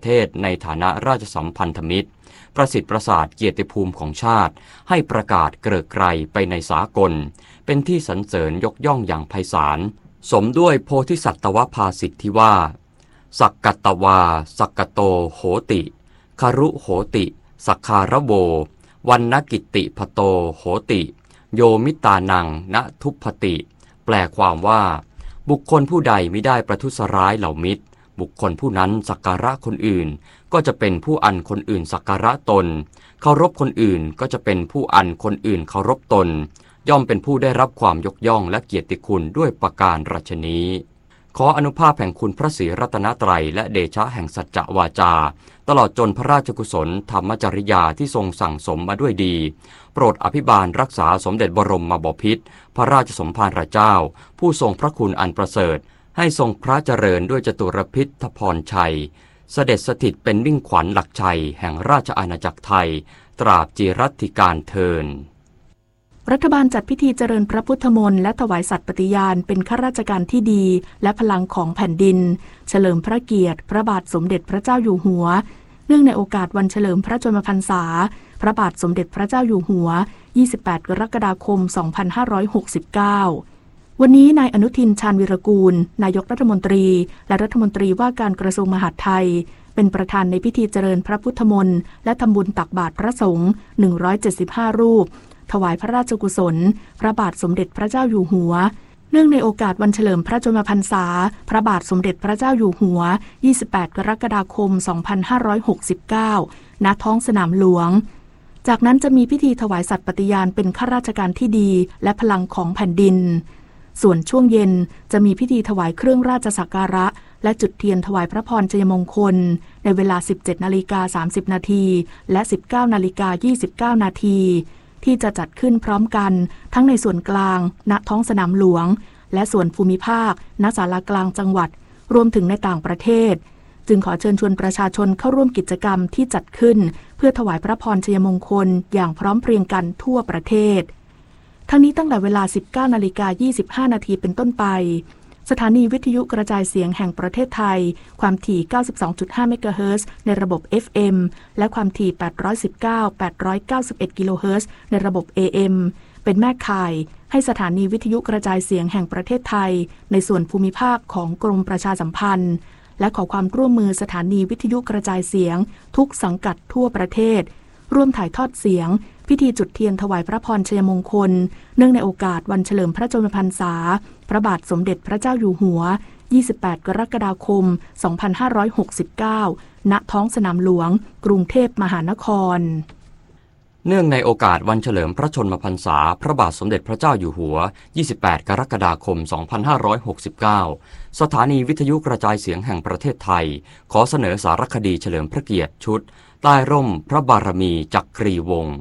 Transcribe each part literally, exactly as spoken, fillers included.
เทศในฐานะราชสัมพันธมิตรประสิทธิ์ประสาทเกียรติภูมิของชาติให้ประกาศเกริกไกรไปในสากลเป็นที่สรรเสริญยกย่องอย่างไพศาลสมด้วยโพธิสัตวภาษิตที่ว่าสักกัตตวาสักกโตโหติคารุโหติสักคารโววันนกิตติพโตโหติโยมิตานังณทุพพติแปลความว่าบุคคลผู้ใดมิได้ประทุษร้ายเหล่ามิตรบุคคลผู้นั้นสักการะคนอื่นก็จะเป็นผู้อันคนอื่นสักการะตนเคารพคนอื่นก็จะเป็นผู้อันคนอื่นเคารพตนย่อมเป็นผู้ได้รับความยกย่องและเกียรติคุณด้วยประการราชนี้ขออนุภาพแห่งคุณพระศรีรัตนตรัยและเดชะแห่งสัจจวาจาตลอดจนพระราชกุศลธรรมจริยาที่ทรงสั่งสมมาด้วยดีโปรดอภิบาลรักษาสมเด็จบรมบพิตรพระราชสมภารเจ้าผู้ทรงพระคุณอันประเสริฐให้ทรงพระเจริญด้วยจตุรพิธพรชัยเสด็จสถิตเป็นมิ่งขวัญหลักชัยแห่งราชอาณาจักรไทยตราบจิรัติการเทินรัฐบาลจัดพิธีเจริญพระพุทธมนต์และถวายสัตย์ปฏิญาณเป็นข้าราชการที่ดีและพลังของแผ่นดินเฉลิมพระเกียรติพระบาทสมเด็จพระเจ้าอยู่หัวเนื่องในโอกาสวันเฉลิมพระชนมพรรษาพระบาทสมเด็จพระเจ้าอยู่หัวยี่สิบแปดกรกฎาคมสองพันห้าร้อยหกสิบเก้าวันนี้นายอนุทินชาญวีรกูลนายกรัฐมนตรีและรัฐมนตรีว่าการกระทรวงมหาดไทยเป็นประธานในพิธีเจริญพระพุทธมนต์และทำบุญตักบาตรพระสงฆ์หนึ่งร้อยเจ็ดสิบห้ารูปถวายพระราชกุศลพระบาทสมเด็จพระเจ้าอยู่หัวเนื่องในโอกาสวันเฉลิมพระชนมพรรษาพระบาทสมเด็จพระเจ้าอยู่หัวยี่สิบแปดกรกฎาคมสองพันห้าร้อยหกสิบเก้าณท้องสนามหลวงจากนั้นจะมีพิธีถวายสัตย์ปฏิญาณเป็นข้าราชการที่ดีและพลังของแผ่นดินส่วนช่วงเย็นจะมีพิธีถวายเครื่องราชสักการะและจุดเทียนถวายพระพรชัยมงคลในเวลา สิบเจ็ดนาฬิกาสามสิบนาทีและ สิบเก้านาฬิกายี่สิบเก้านาทีที่จะจัดขึ้นพร้อมกันทั้งในส่วนกลางณท้องสนามหลวงและส่วนภูมิภาคณศาลากลางจังหวัดรวมถึงในต่างประเทศจึงขอเชิญชวนประชาชนเข้าร่วมกิจกรรมที่จัดขึ้นเพื่อถวายพระพรชัยมงคลอย่างพร้อมเพรียงกันทั่วประเทศทั้งนี้ตั้งแต่เวลา สิบเก้านาฬิกายี่สิบห้านาทีเป็นต้นไปสถานีวิทยุกระจายเสียงแห่งประเทศไทยความถี่ เก้าสิบสองจุดห้า เมกะเฮิรตซ์ในระบบ เอฟ เอ็ม และความถี่ แปดร้อยสิบเก้า แปดร้อยเก้าสิบเอ็ด กิโลเฮิรตซ์ในระบบ เอ เอ็ม เป็นแม่ข่ายให้สถานีวิทยุกระจายเสียงแห่งประเทศไทยในส่วนภูมิภาคของกรมประชาสัมพันธ์และขอความร่วมมือสถานีวิทยุกระจายเสียงทุกสังกัดทั่วประเทศร่วมถ่ายทอดเสียงพิธีจุดเทียนถวายพระพรชัยมงคลเนื่องในโอกาสวันเฉลิมพระชนมพรรษาพระบาทสมเด็จพระเจ้าอยู่หัวยี่สิบแปดกรกฎาคมสองพันห้าร้อยหกสิบเก้าณท้องสนามหลวงกรุงเทพมหานครเนื่องในโอกาสวันเฉลิมพระชนมพรรษาพระบาทสมเด็จพระเจ้าอยู่หัวยี่สิบแปดกรกฎาคมสองพันห้าร้อยหกสิบเก้าสถานีวิทยุกระจายเสียงแห่งประเทศไทยขอเสนอสารคดีเฉลิมพระเกียรติชุดใต้ร่มพระบารมีจักรีวงศ์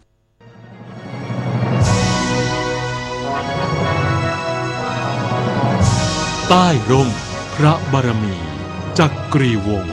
ใต้ร่มพระบารมีจักรีวงศ์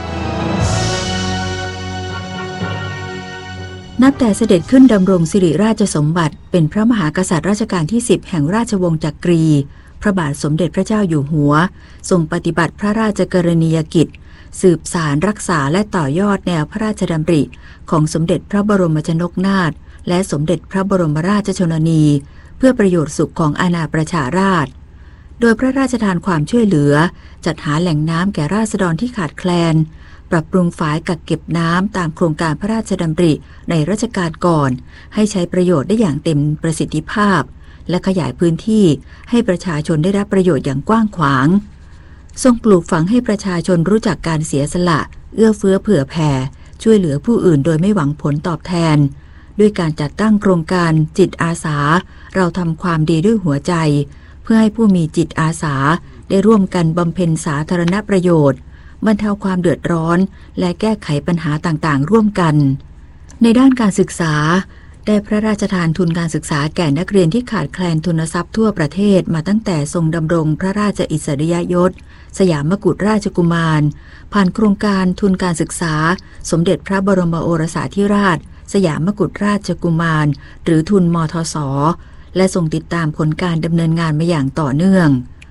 นับแต่เสด็จขึ้นดำรงสิริราชสมบัติเป็นพระมหากษัตริย์รัชกาลที่สิบแห่งราชวงศ์จักรีพระบาทสมเด็จพระเจ้าอยู่หัวทรงปฏิบัติพระราชกรณียกิจสืบสารรักษาและต่อยอดแนวพระราชดำริของสมเด็จพระบรมชนกนาถและสมเด็จพระบรมราชชนนีเพื่อประโยชน์สุขของอาณาประชาราษฎร์โดยพระราชทานความช่วยเหลือจัดหาแหล่งน้ำแก่ราษฎรที่ขาดแคลนปรับปรุงฝายกักเก็บน้ำตามโครงการพระราชดำริในรัชกาลก่อนให้ใช้ประโยชน์ได้อย่างเต็มประสิทธิภาพและขยายพื้นที่ให้ประชาชนได้รับประโยชน์อย่างกว้างขวางทรงปลูกฝังให้ประชาชนรู้จักการเสียสละเอื้อเฟื้อเผื่อแผ่ช่วยเหลือผู้อื่นโดยไม่หวังผลตอบแทนด้วยการจัดตั้งโครงการจิตอาสาเราทำความดีด้วยหัวใจเพื่อให้ผู้มีจิตอาสาได้ร่วมกันบำเพ็ญสาธารณประโยชน์บรรเทาความเดือดร้อนและแก้ไขปัญหาต่างๆร่วมกันในด้านการศึกษาได้พระราชทานทุนการศึกษาแก่นักเรียนที่ขาดแคลนทุนทรัพย์ทั่วประเทศมาตั้งแต่ทรงดำรงพระราชอิสริยยศสยามกุฎราชกุมารผ่านโครงการทุนการศึกษาสมเด็จพระบรมโอรสาธิราชสยามกุฎราชกุมารหรือทุนมทส.และทรงติดตามผลการดำเนินงานมาอย่างต่อเนื่อง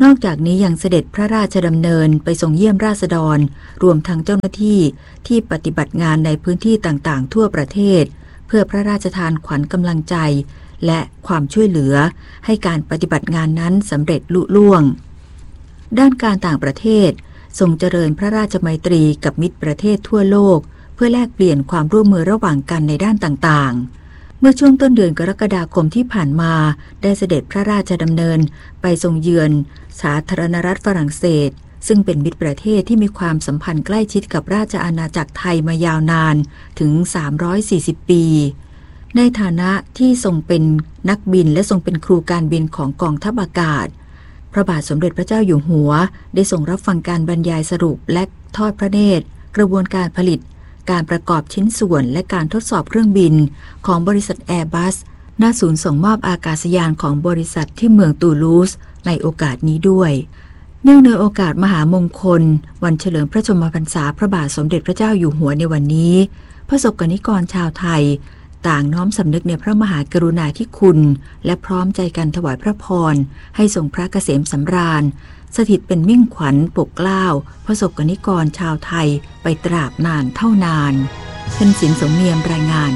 นอกจากนี้ยังเสด็จพระราชดำเนินไปทรงเยี่ยมราษฎรรวมทั้งเจ้าหน้าที่ที่ปฏิบัติงานในพื้นที่ต่างๆทั่วประเทศเพื่อพระราชทานขวัญกำลังใจและความช่วยเหลือให้การปฏิบัติงานนั้นสำเร็จลุล่วงด้านการต่างประเทศทรงเจริญพระราชไมตรีกับมิตรประเทศทั่วโลกเพื่อแลกเปลี่ยนความร่วมมือระหว่างกันในด้านต่างๆเมื่อช่วงต้นเดือนกรกฎาคมที่ผ่านมาได้เสด็จพระราชดำเนินไปทรงเยือนสาธารณรัฐฝรั่งเศสซึ่งเป็นมิตรประเทศที่มีความสัมพันธ์ใกล้ชิดกับราชอาณาจักรไทยมายาวนานถึงสามร้อยสี่สิบปีในฐานะที่ทรงเป็นนักบินและทรงเป็นครูการบินของกองทัพอากาศพระบาทสมเด็จพระเจ้าอยู่หัวได้ทรงรับฟังการบรรยายสรุปและทอดพระเนตรกระบวนการผลิตการประกอบชิ้นส่วนและการทดสอบเครื่องบินของบริษัทแอร์บัสณศูนย์ส่งมอบอากาศยานของบริษัทที่เมืองตูลูสในโอกาสนี้ด้วยเนื่องในโอกาสมหามงคลวันเฉลิมพระชนมพรรษาพระบาทสมเด็จพระเจ้าอยู่หัวในวันนี้พระสกนิกรชาวไทยต่างน้อมสำนึกในพระมหากรุณาธิคุณและพร้อมใจกันถวายพระพรให้ทรงพระเกษมสำราญสถิตเป็นมิ่งขวัญปกเกล้าพระสกนิกรชาวไทยไปตราบนานเท่านานเพ็ญศิลป์สมเนียมรายงาน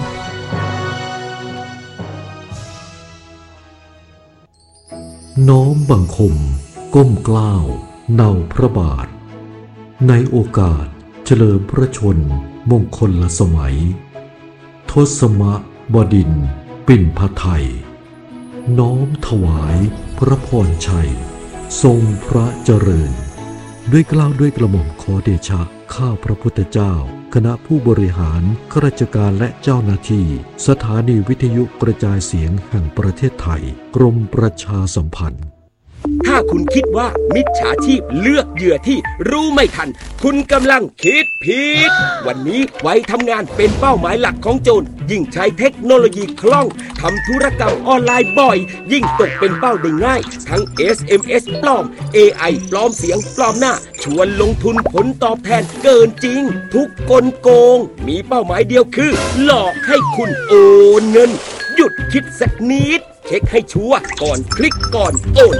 น้อมบังคมก้มเกล้าเนาพระบาทในโอกาสเฉลิมพระชนมงคลสมัยทศมบดินทร์ปิ่นพไทยน้อมถวายพระพรชัยทรงพระเจริญด้วยเกล้าด้วยกระหม่อมขอเดชะข้าพระพุทธเจ้าคณะผู้บริหารข้าราชการและเจ้าหน้าที่สถานีวิทยุกระจายเสียงแห่งประเทศไทยกรมประชาสัมพันธ์ถ้าคุณคิดว่ามิจฉาชีพเลือกเหยื่อที่รู้ไม่ทันคุณกำลังคิดผิดวันนี้ไว้ทำงานเป็นเป้าหมายหลักของโจรยิ่งใช้เทคโนโลยีคล่องทำธุรกรรมออนไลน์บ่อยยิ่งตกเป็นเป้าได้ง่ายทั้ง เอส เอ็ม เอส ปลอม เอ ไอ ปลอมเสียงปลอมหน้าชวนลงทุนผลตอบแทนเกินจริงทุกกลโกงมีเป้าหมายเดียวคือหลอกให้คุณโอนเงินหยุดคิดสักนิดเช็คให้ชัวร์ก่อนคลิกก่อนโอน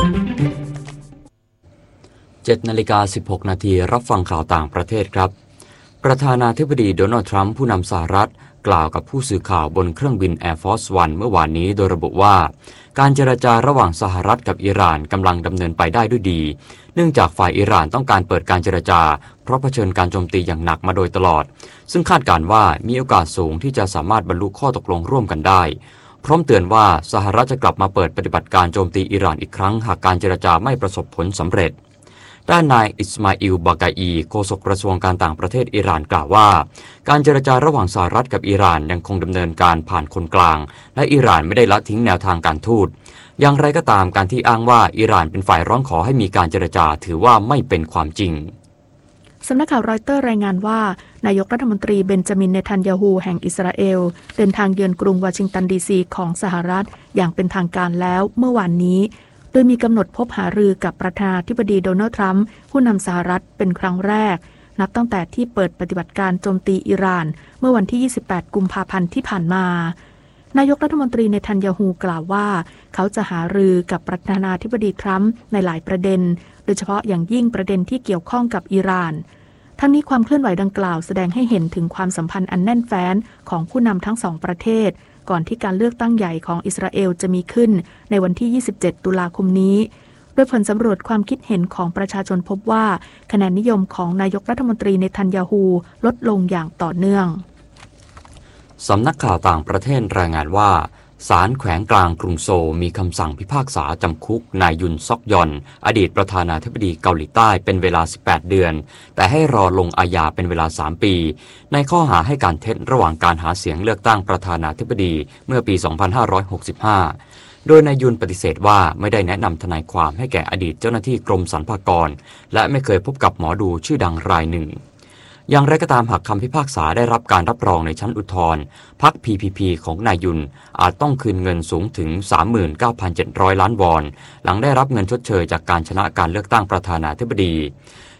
เจ็ดนาฬิกาสิบหกนาทีรับฟังข่าวต่างประเทศครับประธานาธิบดีโดนัลด์ทรัมป์ผู้นำสหรัฐกล่าวกับผู้สื่อข่าวบนเครื่องบิน Air Force One เมื่อวานนี้โดยระบุว่าการเจรจาระหว่างสหรัฐกับอิหร่านกำลังดำเนินไปได้ด้วยดีเนื่องจากฝ่ายอิหร่านต้องการเปิดการเจรจาเพราะเผชิญการโจมตีอย่างหนักมาโดยตลอดซึ่งคาดการณ์ว่ามีโอกาสสูงที่จะสามารถบรรลุข้อตกลงร่วมกันได้พร้อมเตือนว่าสหรัฐจะกลับมาเปิดปฏิบัติการโจมตีอิหร่านอีกครั้งหากการเจรจาไม่ประสบผลสำเร็จด้านนายอิสมาอิล บากาอีโฆษกกระทรวงการต่างประเทศอิหร่านกล่าวว่าการเจรจาระหว่างสหรัฐกับอิหร่านยังคงดำเนินการผ่านคนกลางและอิหร่านไม่ได้ละทิ้งแนวทางการทูตอย่างไรก็ตามการที่อ้างว่าอิหร่านเป็นฝ่ายร้องขอให้มีการเจรจาถือว่าไม่เป็นความจริงสำนักข่าวรอยเตอร์รายงานว่านายกรัฐมนตรีเบนจามินเนทันยาฮูแห่งอิสราเอลเดินทางเยือนกรุงวอชิงตันดีซีของสหรัฐอย่างเป็นทางการแล้วเมื่อวานนี้โดยมีกำหนดพบหารือกับประธานาธิบดีโดนัลด์ทรัมป์ผู้นำสหรัฐเป็นครั้งแรกนับตั้งแต่ที่เปิดปฏิบัติการโจมตีอิหร่านเมื่อวันที่ยี่สิบแปดกุมภาพันธ์ที่ผ่านมานายกรัฐมนตรีเนทันยาฮูกล่าวว่าเขาจะหารือกับประธานาธิบดีทรัมป์ในหลายประเด็นโดยเฉพาะอย่างยิ่งประเด็นที่เกี่ยวข้องกับอิหร่านทั้งนี้ความเคลื่อนไหวดังกล่าวแสดงให้เห็นถึงความสัมพันธ์อันแน่นแฟ้นของผู้นำทั้งสองประเทศก่อนที่การเลือกตั้งใหญ่ของอิสราเอลจะมีขึ้นในวันที่ยี่สิบเจ็ดตุลาคมนี้โดยผลสำรวจความคิดเห็นของประชาชนพบว่าคะแนนนิยมของนายกรัฐมนตรีเนทันยาฮูลดลงอย่างต่อเนื่องสำนักข่าวต่างประเทศรายงานว่าศาลแขวงกลางกรุงโซลมีคำสั่งพิพากษาจำคุกนายยุนซอกยอนอดีตประธานาธิบดีเกาหลีใต้เป็นเวลาสิบแปดเดือนแต่ให้รอลงอาญาเป็นเวลาสามปีในข้อหาให้การเท็จระหว่างการหาเสียงเลือกตั้งประธานาธิบดีเมื่อปีสองพันห้าร้อยหกสิบห้าโดยนายยุนปฏิเสธว่าไม่ได้แนะนำทนายความให้แก่อดีตเจ้าหน้าที่กรมสรรพากรและไม่เคยพบกับหมอดูชื่อดังรายหนึ่งอย่างไรก็ตามหากคำพิพากษาได้รับการรับรองในชั้นอุทธรณ์พรรค พี พี พี ของนายยุนอาจต้องคืนเงินสูงถึง สามหมื่นเก้าพันเจ็ดร้อย ล้านวอนหลังได้รับเงินชดเชยจากการชนะการเลือกตั้งประธานาธิบดี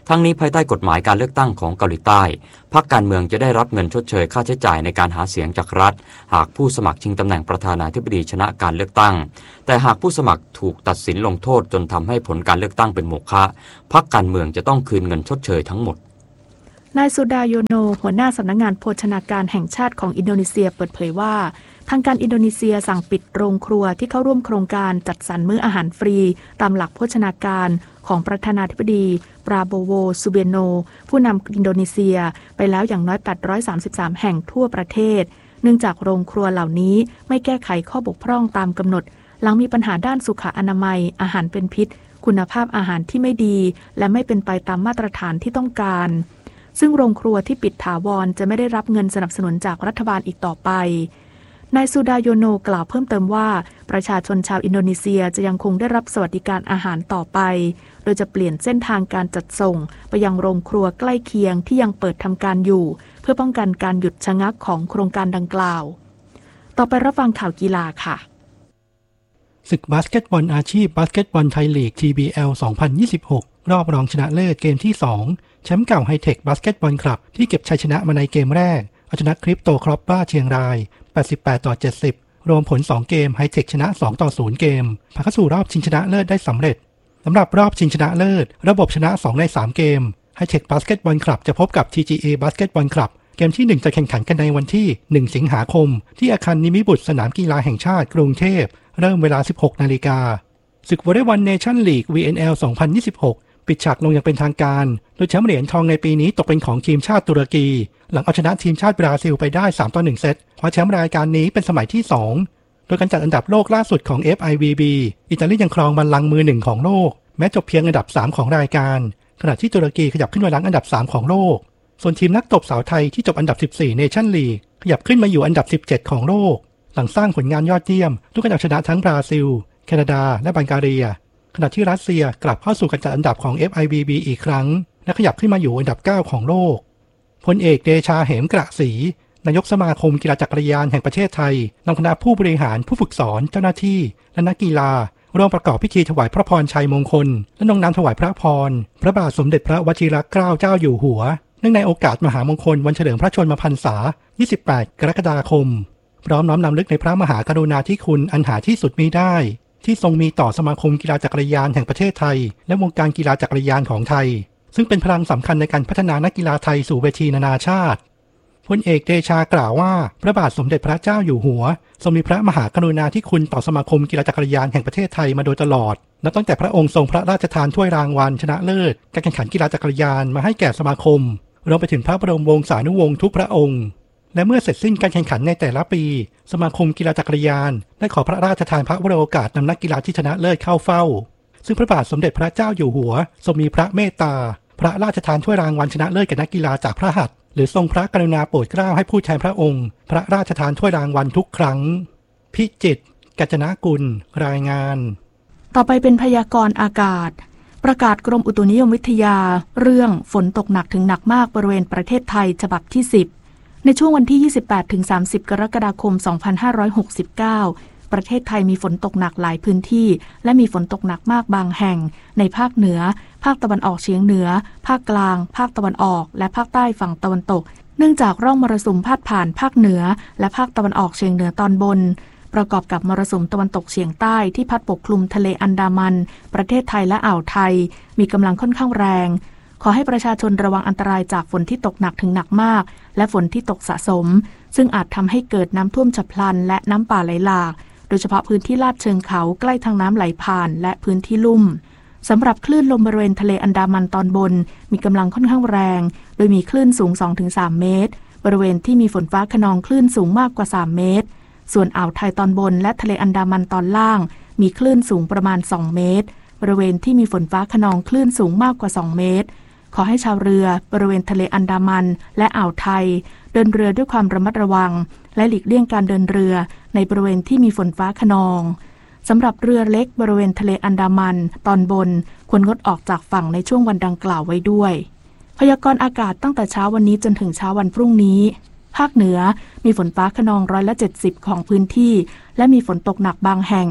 ทั้งนี้ภายใต้กฎหมายการเลือกตั้งของเกาหลีใต้พรรคการเมืองจะได้รับเงินชดเชยค่าใช้จ่ายในการหาเสียงจากรัฐหากผู้สมัครชิงตำแหน่งประธานาธิบดีชนะการเลือกตั้งแต่หากผู้สมัครถูกตัดสินลงโทษจนทำให้ผลการเลือกตั้งเป็นโมฆะพรรคการเมืองจะต้องคืนเงินชดเชยทั้งหมดนายสุดาโยโนหัวหน้าสำนักงานโภชนาการแห่งชาติของอินโดนีเซียเปิดเผยว่าทางการอินโดนีเซียสั่งปิดโรงครัวที่เข้าร่วมโครงการจัดสรรมื้ออาหารฟรีตามหลักโภชนาการของประธานาธิบดีปราโบโว ซูเบโนผู้นำอินโดนีเซียไปแล้วอย่างน้อยแปดร้อยสามสิบสามแห่งทั่วประเทศเนื่องจากโรงครัวเหล่านี้ไม่แก้ไขข้อบกพร่องตามกำหนดหลังมีปัญหาด้านสุขอนามัยอาหารเป็นพิษคุณภาพอาหารที่ไม่ดีและไม่เป็นไปตามมาตรฐานที่ต้องการซึ่งโรงครัวที่ปิดถาวรจะไม่ได้รับเงินสนับสนุนจากรัฐบาลอีกต่อไปนายซูดาโยโนกล่าวเพิ่มเติมว่าประชาชนชาวอินโดนีเซียจะยังคงได้รับสวัสดิการอาหารต่อไปโดยจะเปลี่ยนเส้นทางการจัดส่งไปยังโรงครัวใกล้เคียงที่ยังเปิดทำการอยู่เพื่อป้องกันการหยุดชะงักของโครงการดังกล่าวต่อไปรับฟังข่าวกีฬาค่ะศึกบาสเกตบอลอาชีพบาสเกตบอลไทยลีก ที บี แอล สองพันยี่สิบหกรอบรองชนะเลิศเกมที่สองแชมป์เก่าไฮเทคบาสเกตบอลคลับที่เก็บชัยชนะมาในเกมแรกเอาชนะคริปโตครอปบ้าเชียงรายแปดสิบแปดต่อเจ็ดสิบรวมผลสองเกมไฮเทคชนะสองต่อศูนย์เกมผ่านเข้าสู่รอบชิงชนะเลิศได้สำเร็จสำหรับรอบชิงชนะเลิศระบบชนะสองในสามเกมไฮเทคบาสเกตบอลคลับจะพบกับ ที จี เอ บาสเกตบอลคลับเกมที่หนึ่งจะแข่งขันกันในวันที่หนึ่งสิงหาคมที่อาคารนิมิบุตรสนามกีฬาแห่งชาติกรุงเทพเริ่มเวลา สิบหกนาฬิกาศึกวอลเลย์บอลเนชั่นลีก วี เอ็น แอล สองพันยี่สิบหกปิดฉากลงอย่างเป็นทางการโดยแชมป์เหรียญทองในปีนี้ตกเป็นของทีมชาติตุรกีหลังเอาชนะทีมชาติบราซิลไปได้สามต่อหนึ่งเซตคว้าแชมป์รายการนี้เป็นสมัยที่สองโดยการจัดอันดับโลกล่าสุดของ เอฟ ไอ วี บี อิตาลียังครองบัลลังก์มือหนึ่งของโลกแม้จบเพียงอันดับสามของรายการขณะที่ตุรกีขยับขึ้นมาหลังอันดับสามของโลกส่วนทีมนักตบสาวไทยที่จบอันดับสิบสี่เนชั่นลีกขยับขึ้นมาอยู่อันดับสิบเจ็ดของโลกหลังสร้างผลงานยอดเยี่ยมด้วยการเอาชนะทั้งบราซิลแคนาดาและบัลแกเรียขณะที่รัสเซียกลับเข้าสู่การจัดอันดับของ เอฟ ไอ วี บี อีกครั้งและขยับขึ้นมาอยู่อันดับเก้าของโลกพลเอกเดชาเหมกระศรีนายกสมาคมกีฬาจักรยานแห่งประเทศไทยนำคณะผู้บริหารผู้ฝึกสอนเจ้าหน้าที่และนักกีฬาร่วมประกอบพิธีถวายพระพรชัยมงคลและลงนามถวายพระพรพระบาทสมเด็จพระวชิรเกล้าเจ้าอยู่หัวเนื่องในโอกาสมหามงคลวันเฉลิมพระชนมพรรษายี่สิบแปดกรกฎาคมพร้อมน้อมนำลึกในพระมหากรุณาธิคุณอันหาที่สุดมิได้ที่ทรงมีต่อสมาคมกีฬาจักรยานแห่งประเทศไทยและวงการกีฬาจักรยานของไทยซึ่งเป็นพลังสำคัญในการพัฒนานักกีฬาไทยสู่เวทีนานาชาติพลเอกเดชากล่าวว่าพระบาทสมเด็จพระเจ้าอยู่หัวทรงมีพระมหากรุณาธิคุณต่อสมาคมกีฬาจักรยานแห่งประเทศไทยมาโดยตลอดนับตั้งแต่พระองค์ทรงพระราชทานถ้วยรางวัลชนะเลิศการแข่งขันกีฬาจักรยานมาให้แก่สมาคมรวมไปถึงพระบรมวงศานุวงศ์ทุกพระองค์และเมื่อเสร็จสิ้นการแข่งขันในแต่ละปีสมาคมกีฬาจักรยานได้ขอพระราชทานพระวโรกาสนำนักกีฬาที่ชนะเลิศเข้าเฝ้าซึ่งพระบาทสมเด็จพระเจ้าอยู่หัวทรงมีพระเมตตาพระราชทานถ้วยรางวัลชนะเลิศแก่นักกีฬาจากพระหัตถ์หรือทรงพระกรุณาโปรดเกล้าให้ผู้แทนพระองค์พระราชทานถ้วยรางวัลทุกครั้งพิจิตรกัญจนกุลรายงานต่อไปเป็นพยากรณ์อากาศประกาศกรมอุตุนิยมวิทยาเรื่องฝนตกหนักถึงหนักมากบริเวณประเทศไทยฉบับที่สิบในช่วงวันที่ ยี่สิบแปดถึงสามสิบ กรกฎาคม สองพันห้าร้อยหกสิบเก้า ประเทศไทยมีฝนตกหนักหลายพื้นที่และมีฝนตกหนักมากบางแห่งในภาคเหนือภาคตะวันออกเฉียงเหนือภาคกลางภาคตะวันออกและภาคใต้ฝั่งตะวันตกเนื่องจากร่องมรสุมพาดผ่านภาคเหนือและภาคตะวันออกเฉียงเหนือตอนบนประกอบกับมรสุมตะวันตกเฉียงใต้ที่พัดปกคลุมทะเลอันดามันประเทศไทยและอ่าวไทยมีกำลังค่อนข้างแรงขอให้ประชาชนระวังอันตรายจากฝนที่ตกหนักถึงหนักมากและฝนที่ตกสะสมซึ่งอาจทำให้เกิดน้ำท่วมฉับพลันและน้ำป่าไหลหลากโดยเฉพาะพื้นที่ลาดเชิงเขาใกล้ทางน้ำไหลผ่านและพื้นที่ลุ่มสำหรับคลื่นลมบริเวณทะเลอันดามันตอนบนมีกำลังค่อนข้างแรงโดยมีคลื่นสูง สองถึงสาม เมตรบริเวณที่มีฝนฟ้าคะนองคลื่นสูงมากกว่าสามเมตรส่วนอ่าวไทยตอนบนและทะเลอันดามันตอนล่างมีคลื่นสูงประมาณสองเมตรบริเวณที่มีฝนฟ้าคะนองคลื่นสูงมากกว่าสองเมตรขอให้ชาวเรือบริเวณทะเลอันดามันและอ่าวไทยเดินเรือด้วยความระมัดระวังและหลีกเลี่ยงการเดินเรือในบริเวณที่มีฝนฟ้าคะนองสำหรับเรือเล็กบริเวณทะเลอันดามันตอนบนควรงดออกจากฝั่งในช่วงวันดังกล่าวไว้ด้วยพยากรณ์อากาศตั้งแต่เช้าวันนี้จนถึงเช้าวันพรุ่งนี้ภาคเหนือมีฝนฟ้าคะนองร้อยละเจ็ดสิบของพื้นที่และมีฝนตกหนักบางแห่งบ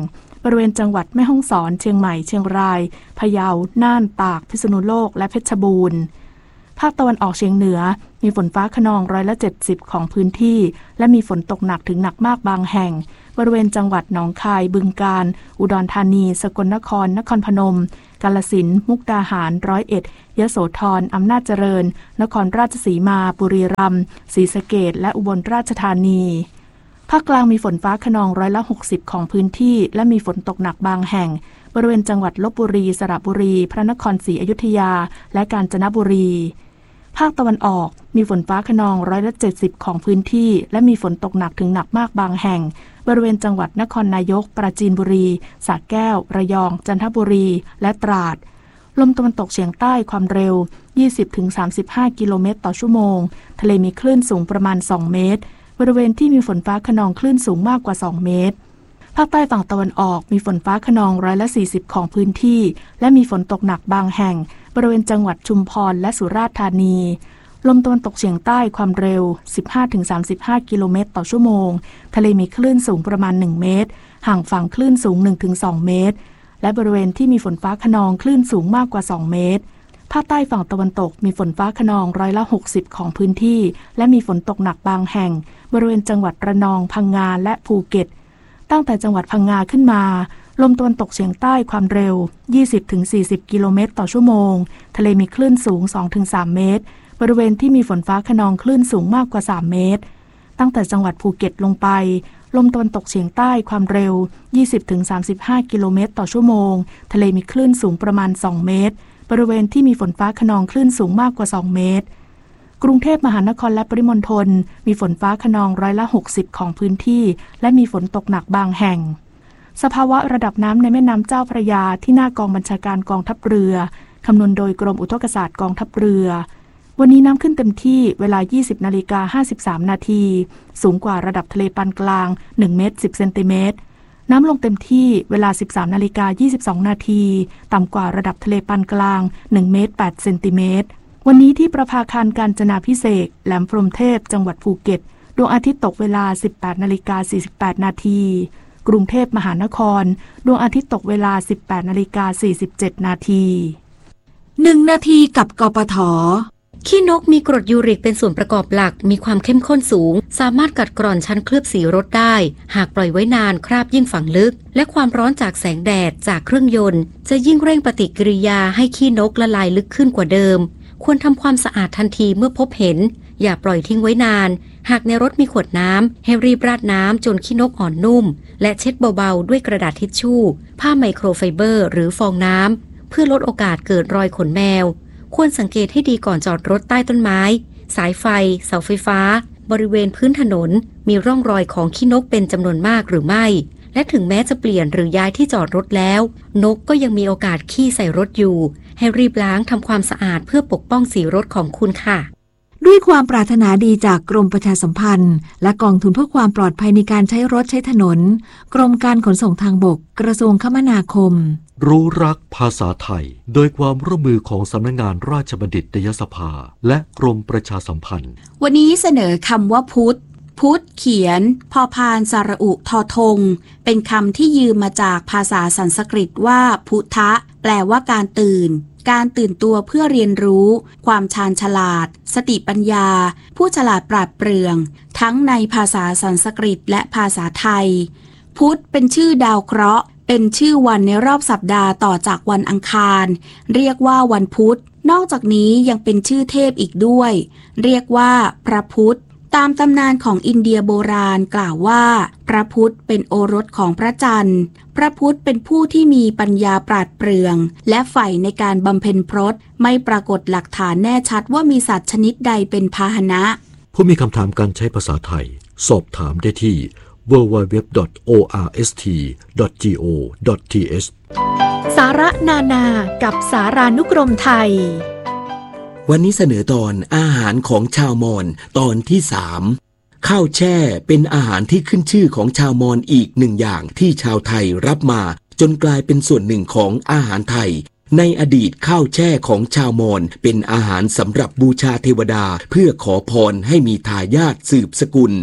บริเวณจังหวัดแม่ฮ่องสอนเชียงใหม่เชียงรายพะเยาน่านตากพิษณุโลกและเพชรบูรณ์ภาคตะวันออกเฉียงเหนือมีฝนฟ้าคะนองร้อยละเจ็ดสิบของพื้นที่และมีฝนตกหนักถึงหนักมากบางแห่งบริเวณจังหวัดหนองคายบึงกาฬอุดรธานีสกลนครนครพนมกาฬสินธุ์มุกดาหารร้อยเอ็ดยโสธรอำนาจเจริญนครราชสีมาบุรีรัมย์ศรีสะเกษและอุบลราชธานีภาคกลางมีฝนฟ้าคะนองร้อยละหกสิบของพื้นที่และมีฝนตกหนักบางแห่งบริเวณจังหวัดลพบุรีสระบุรีพระนครศรีอยุธยาและกาญจนบุรีภาคตะวันออกมีฝนฟ้าคะนองร้อยละเจ็ดสิบของพื้นที่และมีฝนตกหนักถึงหนักมากบางแห่งบริเวณจังหวัดนครนายกปราจีนบุรีสระแก้วระยองจันทบุรีและตราดลมตะวันตกเฉียงใต้ความเร็ว ยี่สิบถึงสามสิบห้า กิโลเมตรต่อชั่วโมงทะเลมีคลื่นสูงประมาณสองเมตรบริเวณที่มีฝนฟ้าคะนองคลื่นสูงมากกว่าสองเมตรภาคใต้ฝั่งตะวันออกมีฝนฟ้าคะนองร้อยละสี่สิบของพื้นที่และมีฝนตกหนักบางแห่งบริเวณจังหวัดชุมพรและสุราษฎร์ธานีลมตะวันตกเฉียงใต้ความเร็ว สิบห้าถึงสามสิบห้า กิโลเมตรต่อชั่วโมงทะเลมีคลื่นสูงประมาณหนึ่งเมตรห่างฝั่งคลื่นสูง หนึ่งถึงสอง เมตรและบริเวณที่มีฝนฟ้าคะนองคลื่นสูงมากกว่าสองเมตรภาคใต้ฝั่งตะวันตกมีฝนฟ้าคะนองร้อยละหกสิบของพื้นที่และมีฝนตกหนักบางแห่งบริเวณจังหวัดระนองพังงาและภูเก็ตตั้งแต่จังหวัดพังงาขึ้นมาลมตะวันตกเฉียงใต้ความเร็ว ยี่สิบถึงสี่สิบ กิโลเมตรต่อชั่วโมงทะเลมีคลื่นสูง สองถึงสาม เมตรบริเวณที่มีฝนฟ้าคะนองคลื่นสูงมากกว่าสามเมตรตั้งแต่จังหวัดภูเก็ตลงไปลมตะวันตกเฉียงใต้ความเร็ว ยี่สิบถึงสามสิบห้า กิโลเมตรต่อชั่วโมงทะเลมีคลื่นสูงประมาณสองเมตรบริเวณที่มีฝนฟ้าคะนองคลื่นสูงมากกว่าสองเมตรกรุงเทพมหานครและปริมณฑลมีฝนฟ้าคะนองร้อยละหกสิบของพื้นที่และมีฝนตกหนักบางแห่งสภาวะระดับน้ำในแม่น้ำเจ้าพระยาที่หน้ากองบัญชาการกองทัพเรือคำนวณโดยกรมอุทกศาสตร์กองทัพเรือวันนี้น้ำขึ้นเต็มที่เวลา ยี่สิบนาฬิกาห้าสิบสาม นาทีสูงกว่าระดับทะเลปานกลางหนึ่งเมตรสิบเซนติเมตรน้ำลงเต็มที่เวลา สิบสามนาฬิกายี่สิบสอง นาทีต่ำกว่าระดับทะเลปานกลางหนึ่งเมตรแปดเซนติเมตรวันนี้ที่ประภาคารกาญจนาภิเษกแหลมพรหมเทพจังหวัดภูเก็ตดวงอาทิตย์ตกเวลา สิบแปดนาฬิกาสี่สิบแปด นาทีกรุงเทพมหานครดวงอาทิตย์ตกเวลา สิบแปดนาฬิกาสี่สิบเจ็ด นาทีหนึ่งนาทีกับกปท. ขี้นกมีกรดยูริกเป็นส่วนประกอบหลักมีความเข้มข้นสูงสามารถกัดกร่อนชั้นเคลือบสีรถได้หากปล่อยไว้นานคราบยิ่งฝังลึกและความร้อนจากแสงแดดจากเครื่องยนต์จะยิ่งเร่งปฏิกิริยาให้ขี้นกละลายลึกขึ้นกว่าเดิมควรทำความสะอาดทันทีเมื่อพบเห็นอย่าปล่อยทิ้งไว้นานหากในรถมีขวดน้ำให้รีบราดน้ำจนขี้นกอ่อนนุ่มและเช็ดเบาๆด้วยกระดาษทิชชู่ผ้าไมโครไฟเบอร์หรือฟองน้ำเพื่อลดโอกาสเกิดรอยขนแมวควรสังเกตให้ดีก่อนจอดรถใต้ต้นไม้สายไฟเสาไฟฟ้าบริเวณพื้นถนนมีร่องรอยของขี้นกเป็นจำนวนมากหรือไม่และถึงแม้จะเปลี่ยนหรือย้ายที่จอดรถแล้วนกก็ยังมีโอกาสขี้ใส่รถอยู่ให้รีบล้างทำความสะอาดเพื่อปกป้องสีรถของคุณค่ะด้วยความปรารถนาดีจากกรมประชาสัมพันธ์และกองทุนเพื่อความปลอดภัยในการใช้รถใช้ถนนกรมการขนส่งทางบกกระทรวงคมนาคมรู้รักภาษาไทยโดยความร่วมมือของสำนักงานราชบัณฑิตยสภาและกรมประชาสัมพันธ์วันนี้เสนอคำว่าพุทธพุทธเขียนพอพานสระอุทอทงเป็นคำที่ยืมมาจากภาษาสันสกฤตว่าพุทธะแปลว่าการตื่นการตื่นตัวเพื่อเรียนรู้ความชาญฉลาดสติปัญญาผู้ฉลาดปราดเปรื่องทั้งในภาษาสันสกฤตและภาษาไทยพุธเป็นชื่อดาวเคราะห์เป็นชื่อวันในรอบสัปดาห์ต่อจากวันอังคารเรียกว่าวันพุธนอกจากนี้ยังเป็นชื่อเทพอีกด้วยเรียกว่าพระพุธตามตำนานของอินเดียโบราณกล่าวว่าพระพุธเป็นโอรสของพระจันทร์พระพุธเป็นผู้ที่มีปัญญาปราดเปรื่องและใฝ่ในการบำเพ็ญพรตไม่ปรากฏหลักฐานแน่ชัดว่ามีสัตว์ชนิดใดเป็นพาหนะผู้มีคำถามการใช้ภาษาไทยสอบถามได้ที่ ดับเบิลยู ดับเบิลยู ดับเบิลยู ดอท โอ อาร์ เอส ที ดอท จี โอ ดอท ที เอชสาระนานากับสารานุกรมไทยวันนี้เสนอตอนอาหารของชาวมอญตอนที่สามข้าวแช่เป็นอาหารที่ขึ้นชื่อของชาวมอญอีกหนึ่งอย่างที่ชาวไทยรับมาจนกลายเป็นส่วนหนึ่งของอาหารไทยในอดีตข้าวแช่ของชาวมอญเป็นอาหารสำหรับบูชาเทวดาเพื่อขอพรให้มีทายาทสืบสกุล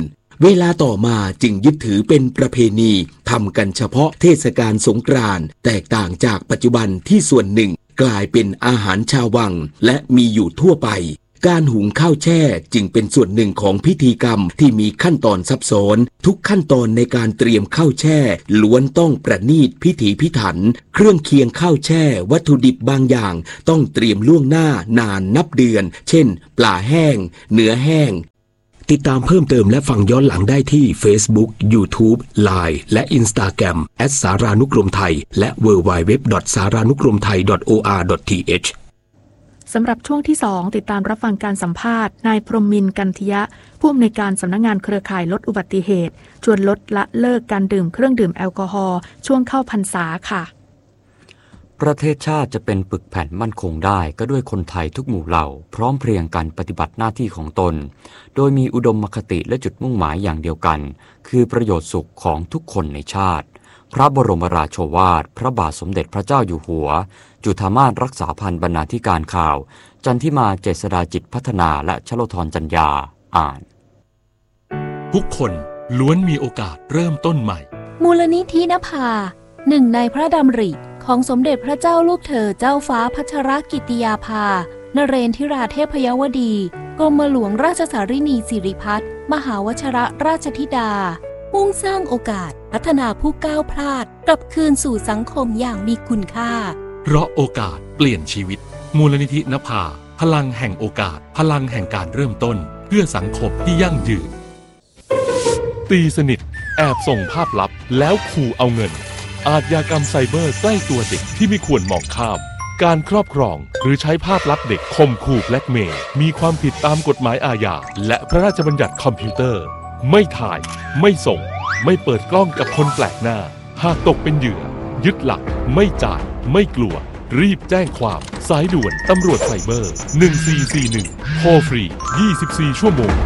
เวลาต่อมาจึงยึดถือเป็นประเพณีทำกันเฉพาะเทศกาลสงกรานต์แตกต่างจากปัจจุบันที่ส่วนหนึ่งกลายเป็นอาหารชาววังและมีอยู่ทั่วไปการหุงข้าวแช่จึงเป็นส่วนหนึ่งของพิธีกรรมที่มีขั้นตอนซับซ้อนทุกขั้นตอนในการเตรียมข้าวแช่ล้วนต้องประณีตพิถีพิถันเครื่องเคียงข้าวแช่วัตถุดิบบางอย่างต้องเตรียมล่วงหน้านานนับเดือนเช่นปลาแห้งเนื้อแห้งติดตามเพิ่มเติมและฟังย้อนหลังได้ที่ Facebook YouTube ไลน์ และ Instagram แอท สารานุกรมไทยและ ดับเบิลยู ดับเบิลยู ดับเบิลยู ดอท สารานุกรมไทย ดอท โอ อาร์ ดอท ที เอชสำหรับช่วงที่สองติดตามรับฟังการสัมภาษณ์นายพรหมินทร์กันทิยะผู้อำนวยการสำนักงานเครือข่ายลดอุบัติเหตุชวนลดละเลิกการดื่มเครื่องดื่มแอลกอฮอล์ช่วงเข้าพรรษาค่ะประเทศชาติจะเป็นปึกแผ่นมั่นคงได้ก็ด้วยคนไทยทุกหมู่เหล่าพร้อมเพรียงกันปฏิบัติหน้าที่ของตนโดยมีอุดมคติและจุดมุ่งหมายอย่างเดียวกันคือประโยชน์สุขของทุกคนในชาติพระบรมราโชวาทพระบาทสมเด็จพระเจ้าอยู่หัวจุฑามาสรักษาพันธ์บรรณาธิการข่าวจันทิมาเจษฎาจิตพัฒนาและชโลธรจัญญาอ่านทุกคนล้วนมีโอกาสเริ่มต้นใหม่มูลนิธินภาหนึ่งในพระดำริของสมเด็จพระเจ้าลูกเธอเจ้าฟ้าพัชรกิติยาภานเรนทิราเทพยวดีกรมหลวงราชสารินีสิริพัฒน์มหาวชิรราชธิดามุ่งสร้างโอกาสพัฒนาผู้ก้าวพลาดกลับคืนสู่สังคมอย่างมีคุณค่าเพราะโอกาสเปลี่ยนชีวิตมูลนิธินภาพลังแห่งโอกาสพลังแห่งการเริ่มต้นเพื่อสังคมที่ยั่งยืนตีสนิทแอบส่งภาพลับแล้วขู่เอาเงินอาชญากรรมไซเบอร์ใกล้ตัวเด็กที่ไม่ควรมองข้ามการครอบครองหรือใช้ภาพลับเด็กข่มขู่แบล็กเมย์มีความผิดตามกฎหมายอาญาและพระราชบัญญัติคอมพิวเตอร์ไม่ถ่ายไม่ส่งไม่เปิดกล้องกับคนแปลกหน้าหากตกเป็นเหยื่อยึดหลักไม่จ่ายไม่กลัวรีบแจ้งความสายด่วนตำรวจไซเบอร์หนึ่งสี่สี่หนึ่งโทรฟรียี่สิบสี่ชั่วโมง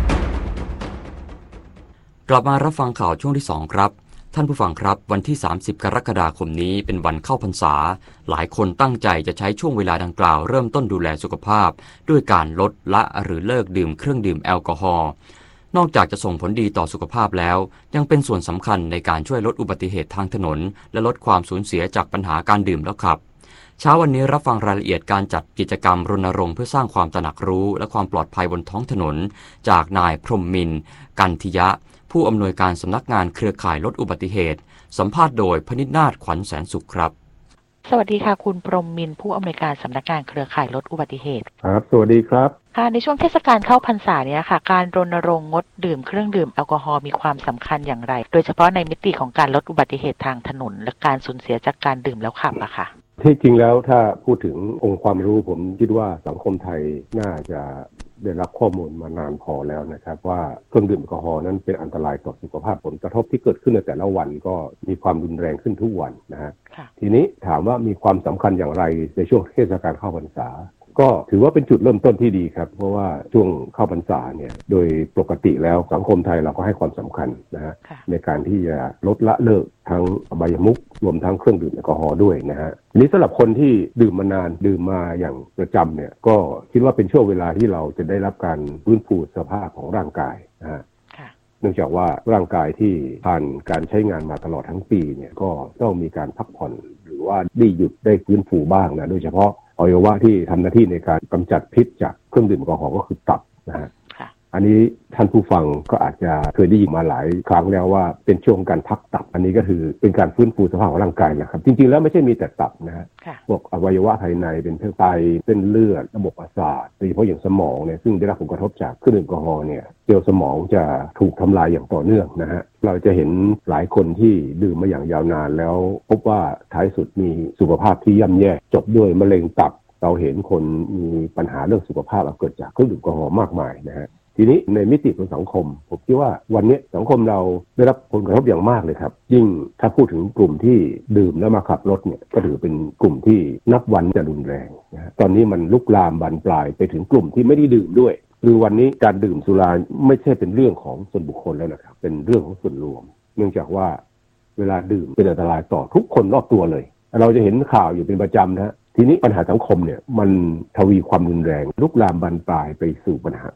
กลับมารับฟังข่าวช่วงที่สองครับท่านผู้ฟังครับวันที่สามสิบกรกฎาคมนี้เป็นวันเข้าพรรษาหลายคนตั้งใจจะใช้ช่วงเวลาดังกล่าวเริ่มต้นดูแลสุขภาพด้วยการลดละหรือเลิกดื่มเครื่องดื่มแอลกอฮอล์นอกจากจะส่งผลดีต่อสุขภาพแล้วยังเป็นส่วนสำคัญในการช่วยลดอุบัติเหตุทางถนนและลดความสูญเสียจากปัญหาการดื่มแล้วขับเช้าวันนี้รับฟังรายละเอียดการจัดกิจกรรมรณรงค์เพื่อสร้างความตระหนักรู้และความปลอดภัยบนท้องถนนจากนายพรหมินทร์กันทิยะผู้อำนวยการสำนักงานเครือข่ายลดอุบัติเหตุสัมภาษณ์โดยพนิษฐ์นาถขวัญแสนสุขครับสวัสดีค่ะคุณพรหมินทร์ผู้อำนวยการสำนักงานเครือข่ายลดอุบัติเหตุครับสวัสดีครับค่ะในช่วงเทศกาลเข้าพรรษาเนี่ยค่ะการรณรงค์งดดื่มเครื่องดื่มแอลกอฮอล์มีความสำคัญอย่างไรโดยเฉพาะในมิติของการลดอุบัติเหตุทางถนนและการสูญเสียจากการดื่มแล้วขับอะค่ะที่จริงแล้วถ้าพูดถึงองค์ความรู้ผมคิดว่าสังคมไทยน่าจะได้รับข้อมูลมานานพอแล้วนะครับว่าเครื่องดื่มแอลกอฮอล์นั้นเป็นอันตรายต่อสุขภาพผลกระทบที่เกิดขึ้นในแต่ละวันก็มีความรุนแรงขึ้นทุกวันนะฮะทีนี้ถามว่ามีความสำคัญอย่างไรในช่วงเทศกาลเข้าพรรษาก็ถือว่าเป็นจุดเริ่มต้นที่ดีครับเพราะว่าช่วงเข้าพรรษาเนี่ยโดยปกติแล้วสังคมไทยเราก็ให้ความสำคัญนะฮะในการที่จะลดละเลิกทั้งอบายมุขรวมทั้งเครื่องดื่มแอลกอฮอล์ด้วยนะฮะนี้สำหรับคนที่ดื่มมานานดื่มมาอย่างประจำเนี่ยก็คิดว่าเป็นช่วงเวลาที่เราจะได้รับการฟื้นฟูสภาพของร่างกายนะฮะเนื่องจากว่าร่างกายที่ผ่านการใช้งานมาตลอดทั้งปีเนี่ยก็ต้องมีการพักผ่อนหรือว่าได้หยุดได้ฟื้นฟูบ้างนะโดยเฉพาะอวัยวะที่ทำหน้าที่ในการกำจัดพิษจากเครื่องดื่มแอลกอฮอล์ก็คือตับนะฮะอันนี้ท่านผู้ฟังก็อาจจะเคยได้ยินมาหลายครั้งแล้วว่าเป็นช่วงการพักตับอันนี้ก็คือเป็นการฟื้นฟูสภาพของร่างกายนะครับจริงๆแล้วไม่ใช่มีแต่ตับนะฮะพวกอวัยวะภายในเป็นไตเส้นเลือดระบบประสาทโดยเฉพาะอย่างสมองเนี่ยซึ่งได้รับผลกระทบจากเครื่องดื่มแอลกอฮอล์เนี่ยเซลล์สมองจะถูกทำลายอย่างต่อเนื่องนะฮะเราจะเห็นหลายคนที่ดื่มมาอย่างยาวนานแล้วพบว่าท้ายสุดมีสุขภาพที่ย่ำแย่จบด้วยมะเร็งตับเราเห็นคนมีปัญหาเรื่องสุขภาพเกิดจากเครื่องดื่มแอลกอฮอล์มากมายนะฮะทีนี้ในมิติของสังคมผมคิดว่าวันนี้สังคมเราได้รับผลกระทบอย่างมากเลยครับยิ่งถ้าพูดถึงกลุ่มที่ดื่มแล้วมาขับรถเนี่ยก็ถือเป็นกลุ่มที่นับวันจะรุนแรงนะฮะตอนนี้มันลุกลามบานปลายไปถึงกลุ่มที่ไม่ได้ดื่มด้วยคือวันนี้การดื่มสุราไม่ใช่เป็นเรื่องของส่วนบุคคลแล้วนะครับเป็นเรื่องของส่วนรวมเนื่องจากว่าเวลาดื่มเป็นอันตรายต่อทุกคนรอบตัวเลยเราจะเห็นข่าวอยู่เป็นประจำนะฮะทีนี้ปัญหาสังคมเนี่ยมันทวีความรุนแรงลุกลามบานปลายไปสู่ปัญหาอื่น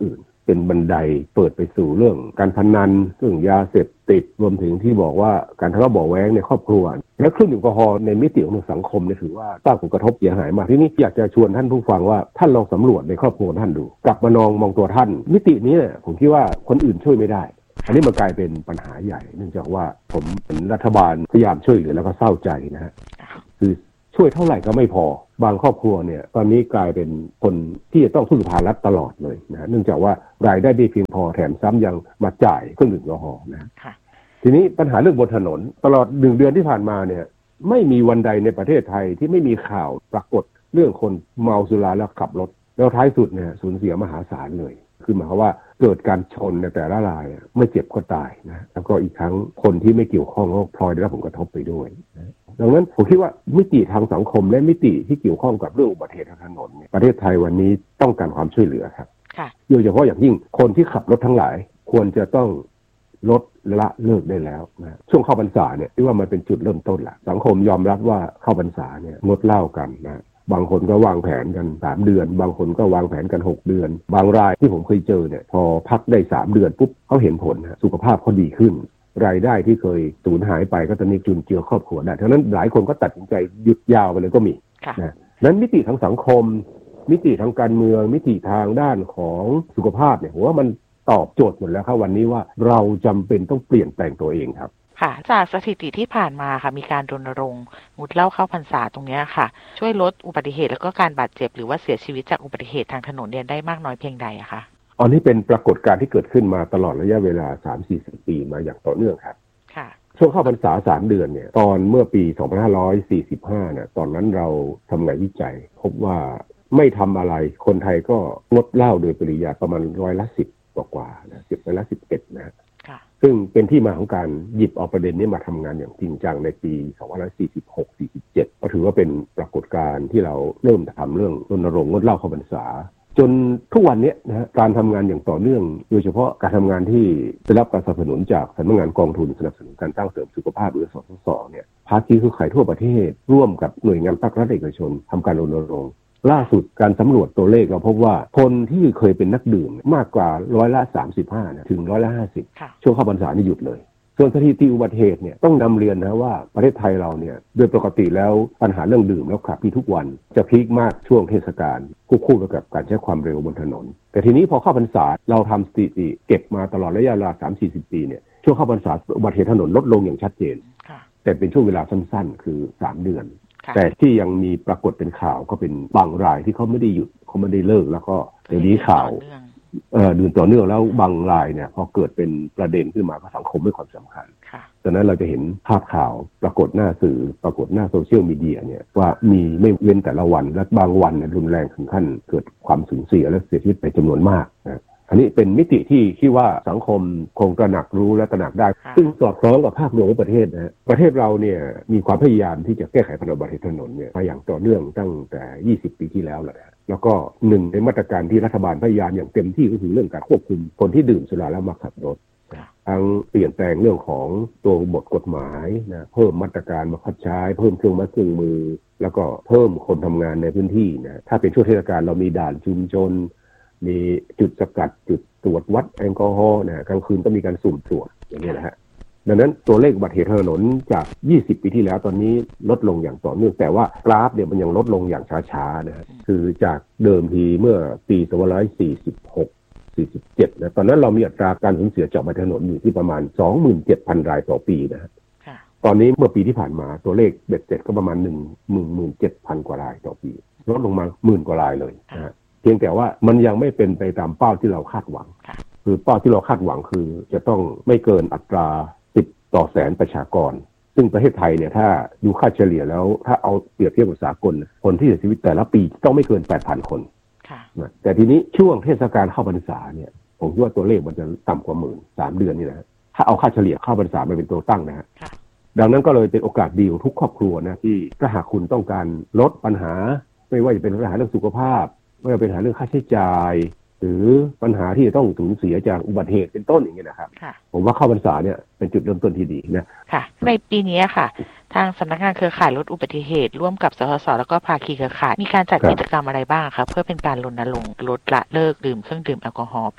เป็นบันไดเปิดไปสู่เรื่องการพนันเรื่องยาเสพติดรวมถึงที่บอกว่าการทะเลาะเบาะแว้งในครอบครัวและเครื่องดื่มแอลกอฮอล์ในมิติของสังคมเนี่ยถือว่าสร้างผลกระทบเสียหายมากที่นี่อยากจะชวนท่านผู้ฟังว่าท่านลองสำรวจในครอบครัวท่านดูกลับมานองมองตัวท่านมิตินี้ผมคิดว่าคนอื่นช่วยไม่ได้อันนี้มันกลายเป็นปัญหาใหญ่เนื่องจากว่าผมเป็นรัฐบาลพยายามช่วยเหลือแล้วก็เศร้าใจนะฮะคือช่วยเท่าไหร่ก็ไม่พอบางครอบครัวเนี่ยตอนนี้กลายเป็นคนที่จะต้องพึ่งพารัฐตลอดเลยนะเนื่องจากว่ารายได้ไม่เพียงพอแถมซ้ำยังมาจ่ายเครื่องดื่มแอลกอฮอล์นะทีนี้ปัญหาเรื่องบนถนนตลอดหนึ่งเดือนที่ผ่านมาเนี่ยไม่มีวันใดในประเทศไทยที่ไม่มีข่าวปรากฏเรื่องคนเมาสุราแล้วขับรถแล้วท้ายสุดเนี่ยสูญเสียมหาศาลเลยคือหมายความว่าเกิดการชนในแต่ละรายไม่เจ็บก็ตายนะแล้วก็อีกทั้งคนที่ไม่เกี่ยวข้องก็พลอยได้รับผลกระทบไปด้วยนะดังนั้นผมคิดว่ามิติทางสังคมและมิติที่เกี่ยวข้องกับเรื่องอุบัติเหตุทางถนนประเทศไทยวันนี้ต้องการความช่วยเหลือครับโดยเฉพาะอย่างยิ่งคนที่ขับรถทั้งหลายควรจะต้องลดละเลิกได้แล้วนะช่วงเข้าพรรษาเนี่ยที่ว่ามันเป็นจุดเริ่มต้นละสังคมยอมรับว่าเข้าพรรษาเนี่ยงดเหล้ากันนะบางคนก็วางแผนกันสามเดือนบางคนก็วางแผนกันหกเดือนบางรายที่ผมเคยเจอเนี่ยพอพักได้สามเดือนปุ๊บเขาเห็นผลนะสุขภาพเขาดีขึ้นรายได้ที่เคยสูญหายไปก็ตอนนี้จุนเจือครอบครัวได้ฉะนั้นหลายคนก็ตัดสินใจหยุดยาวไปเลยก็มีนะนั้นมิติทางสังคมมิติทางการเมืองมิติทางด้านของสุขภาพเนี่ยผมว่ามันตอบโจทย์หมดแล้วครับวันนี้ว่าเราจำเป็นต้องเปลี่ยนแปลงตัวเองครับค่ะจากสถิติที่ผ่านมาค่ะมีการรณรงค์งดเหล้าเข้าพรรษาตรงนี้ค่ะช่วยลดอุบัติเหตุแล้วก็การบาดเจ็บหรือว่าเสียชีวิตจากอุบัติเหตุทางถนนเนี่ยได้มากน้อยเพียงใดอะคะอันนี้เป็นปรากฏการณ์ที่เกิดขึ้นมาตลอดระยะเวลา สามถึงสี่สิบ ปีมาอย่างต่อเนื่องครับค่ะช่วงเข้าพรรษาสามเดือนเนี่ยตอนเมื่อปีสองพันห้าร้อยสี่สิบห้าเนี่ยตอนนั้นเราทำงานวิจัยพบว่าไม่ทำอะไรคนไทยก็งดเหล้าโดยปริยายประมาณร้อยละสิบกว่าๆนะสิบร้อยละสิบเอ็ดนะซึ่งเป็นที่มาของการหยิบเอาประเด็นนี้มาทำงานอย่างจริงจังในปีสองพันห้าร้อยสี่สิบหก สี่สิบเจ็ดก็ถือว่าเป็นปรากฏการณ์ที่เราเริ่มทำเรื่องรณรงค์งดเหล้าเข้าพรรษาจนทุกวันนี้นะฮะการทำงานอย่างต่อเนื่องโดยเฉพาะการทำงานที่ได้รับการสนับสนุนจากสำนักงานกองทุนสนับสนุนการสร้างเสริมสุขภาพหรือสสสเนี่ยภาคีเครือข่ายทั่วประเทศร่วมกับหน่วยงานภาครัฐเอกชนทำการรณรงค์ล่าสุดการสำรวจตัวเลขเราพบว่าคนที่เคยเป็นนักดื่มมากกว่าร้อยละสามสิบห้านะถึงร้อยละห้าสิบช่วงเข้าพรรษานี่หยุดเลยส่วนสถิติอุบัติเหตุเนี่ยต้องนำเรียนนะว่าประเทศไทยเราเนี่ยโดยปกติแล้วปัญหาเรื่องดื่มแล้วขับที่ทุกวันจะพีคมากช่วงเทศกาลควบคู่ไปกับการใช้ความเร็วบนถนนแต่ทีนี้พอเข้าพรรษาเราทำสถิติเก็บมาตลอดระยะเวลา สามถึงสี่สิบ ปีเนี่ยช่วงเข้าพรรษาอุบัติเหตุถนนลดลงอย่างชัดเจนแต่เป็นช่วงเวลาสั้นๆคือสามเดือนแต่ที่ยังมีปรากฏเป็นข่าวก็เป็นบางรายที่เขาไม่ได้หยุดเขาไม่ได้เลิกแล้วก็เดี๋ยวนี้ข่าวเอ่อดื่มต่อเนื่องแล้วบางรายเนี่ยพอเกิดเป็นประเด็นขึ้นมาก็สังคมให้ความสำคัญดังนั้นเราจะเห็นภาพข่าวปรากฏหน้าสื่อปรากฏหน้าโซเชียลมีเดียเนี่ยว่ามีไม่เว้นแต่ละวันและบางวันเนี่ยรุนแรงถึงขั้นเกิดความสูญเสียและเสียชีวิตไปจำนวนมากนะอันนี้เป็นมิติที่คิดว่าสังคมคงตระหนักรู้และตระหนักได้ซึ่งสอดคล้องกับภาพรวมของประเทศนะประเทศเราเนี่ยมีความพยายามที่จะแก้ไขปัญหาอุบัติเหตุถนนเนี่ยมาอย่างต่อเนื่องตั้งแต่ยี่สิบปีที่แล้วแหละแล้วก็หนึ่งในมาตรการที่รัฐบาลพยายามอย่างเต็มที่ก็คือเรื่องการควบคุมคนที่ดื่มสุราแล้วมาขับรถทั้งเปลี่ยนแปลงเรื่องของตัวบทกฎหมายนะเพิ่มมาตรการบังคับใช้เพิ่มเครื่องไม้เครื่องมือแล้วก็เพิ่มคนทำงานในพื้นที่นะถ้าเป็นช่วงเทศกาลเรามีด่านชุมชนมีจุดสกัดจุดตรวจวัดแอลกอฮอล์นะกลางคืนก็มีการสุ่มตรวจอย่างนี้นะฮะดังนั้นตัวเลขอุบัติเหตุถนนจากยี่สิบปีที่แล้วตอนนี้ลดลงอย่างต่อเนื่องแต่ว่ากราฟเนี่ยมันยังลดลงอย่างช้าๆนะฮะคือจากเดิมทีเมื่อปีสองพันห้าร้อยสี่สิบหก สี่สิบเจ็ดนะตอนนั้นเรามีอัตราการสูญเสียจากอุบัติเหตุถนนอยู่ที่ประมาณ สองหมื่นเจ็ดพัน รายต่อปีนะฮะตอนนี้เมื่อปีที่ผ่านมาตัวเลขเบ็ดเสร็จก็ประมาณ หนึ่งหมื่นเจ็ดพัน กว่ารายต่อปีลดลงมาหมื่นกว่ารายเลยนะฮะเพียงแต่ว่ามันยังไม่เป็นไปตามเป้าที่เราคาดหวังคือเป้าที่เราคาดหวังคือจะต้องไม่เกินอัตราสิบต่อแสนประชากรซึ่งประเทศไทยเนี่ยถ้าดูค่าเฉลี่ยแล้วถ้าเอาเปรียบเทียบกับสากลคนที่เสียชีวิตแต่ละปีต้องไม่เกิน แปดพัน คนนะแต่ทีนี้ช่วงเทศกาลเข้าพรรษาเนี่ยผมคิดว่าตัวเลขมันจะต่ำกว่าหมื่นสามเดือนนี่นะถ้าเอาค่าเฉลี่ยเข้าพรรษามาเป็นตัวตั้งนะฮะดังนั้นก็เลยเป็นโอกาสดีของทุกครอบครัวนะที่ถ้าหากคุณต้องการลดปัญหาไม่ว่าจะเป็นปัญหาเรื่องสุขภาพไม่ว่าเป็นปัญหาเรื่องค่าใช้จ่ายหรือปัญหาที่จะต้องสูญเสียจากอุบัติเหตุเป็นต้นอย่างเงี้ยนะครับผมว่าเข้าพรรษาเนี่ยเป็นจุดเริ่มต้นที่ดีนะค่ะในปีนี้ค่ะทางสำนักงานเครือข่ายลดอุบัติเหตุร่วมกับสสสแล้วก็ภาคีเครือข่ายมีการจัดกิจกรรมอะไรบ้างคะเพื่อเป็นการรณรงค์ลดละเลิกดื่มเครื่องดื่มแอลกอฮอล์ค่ะอ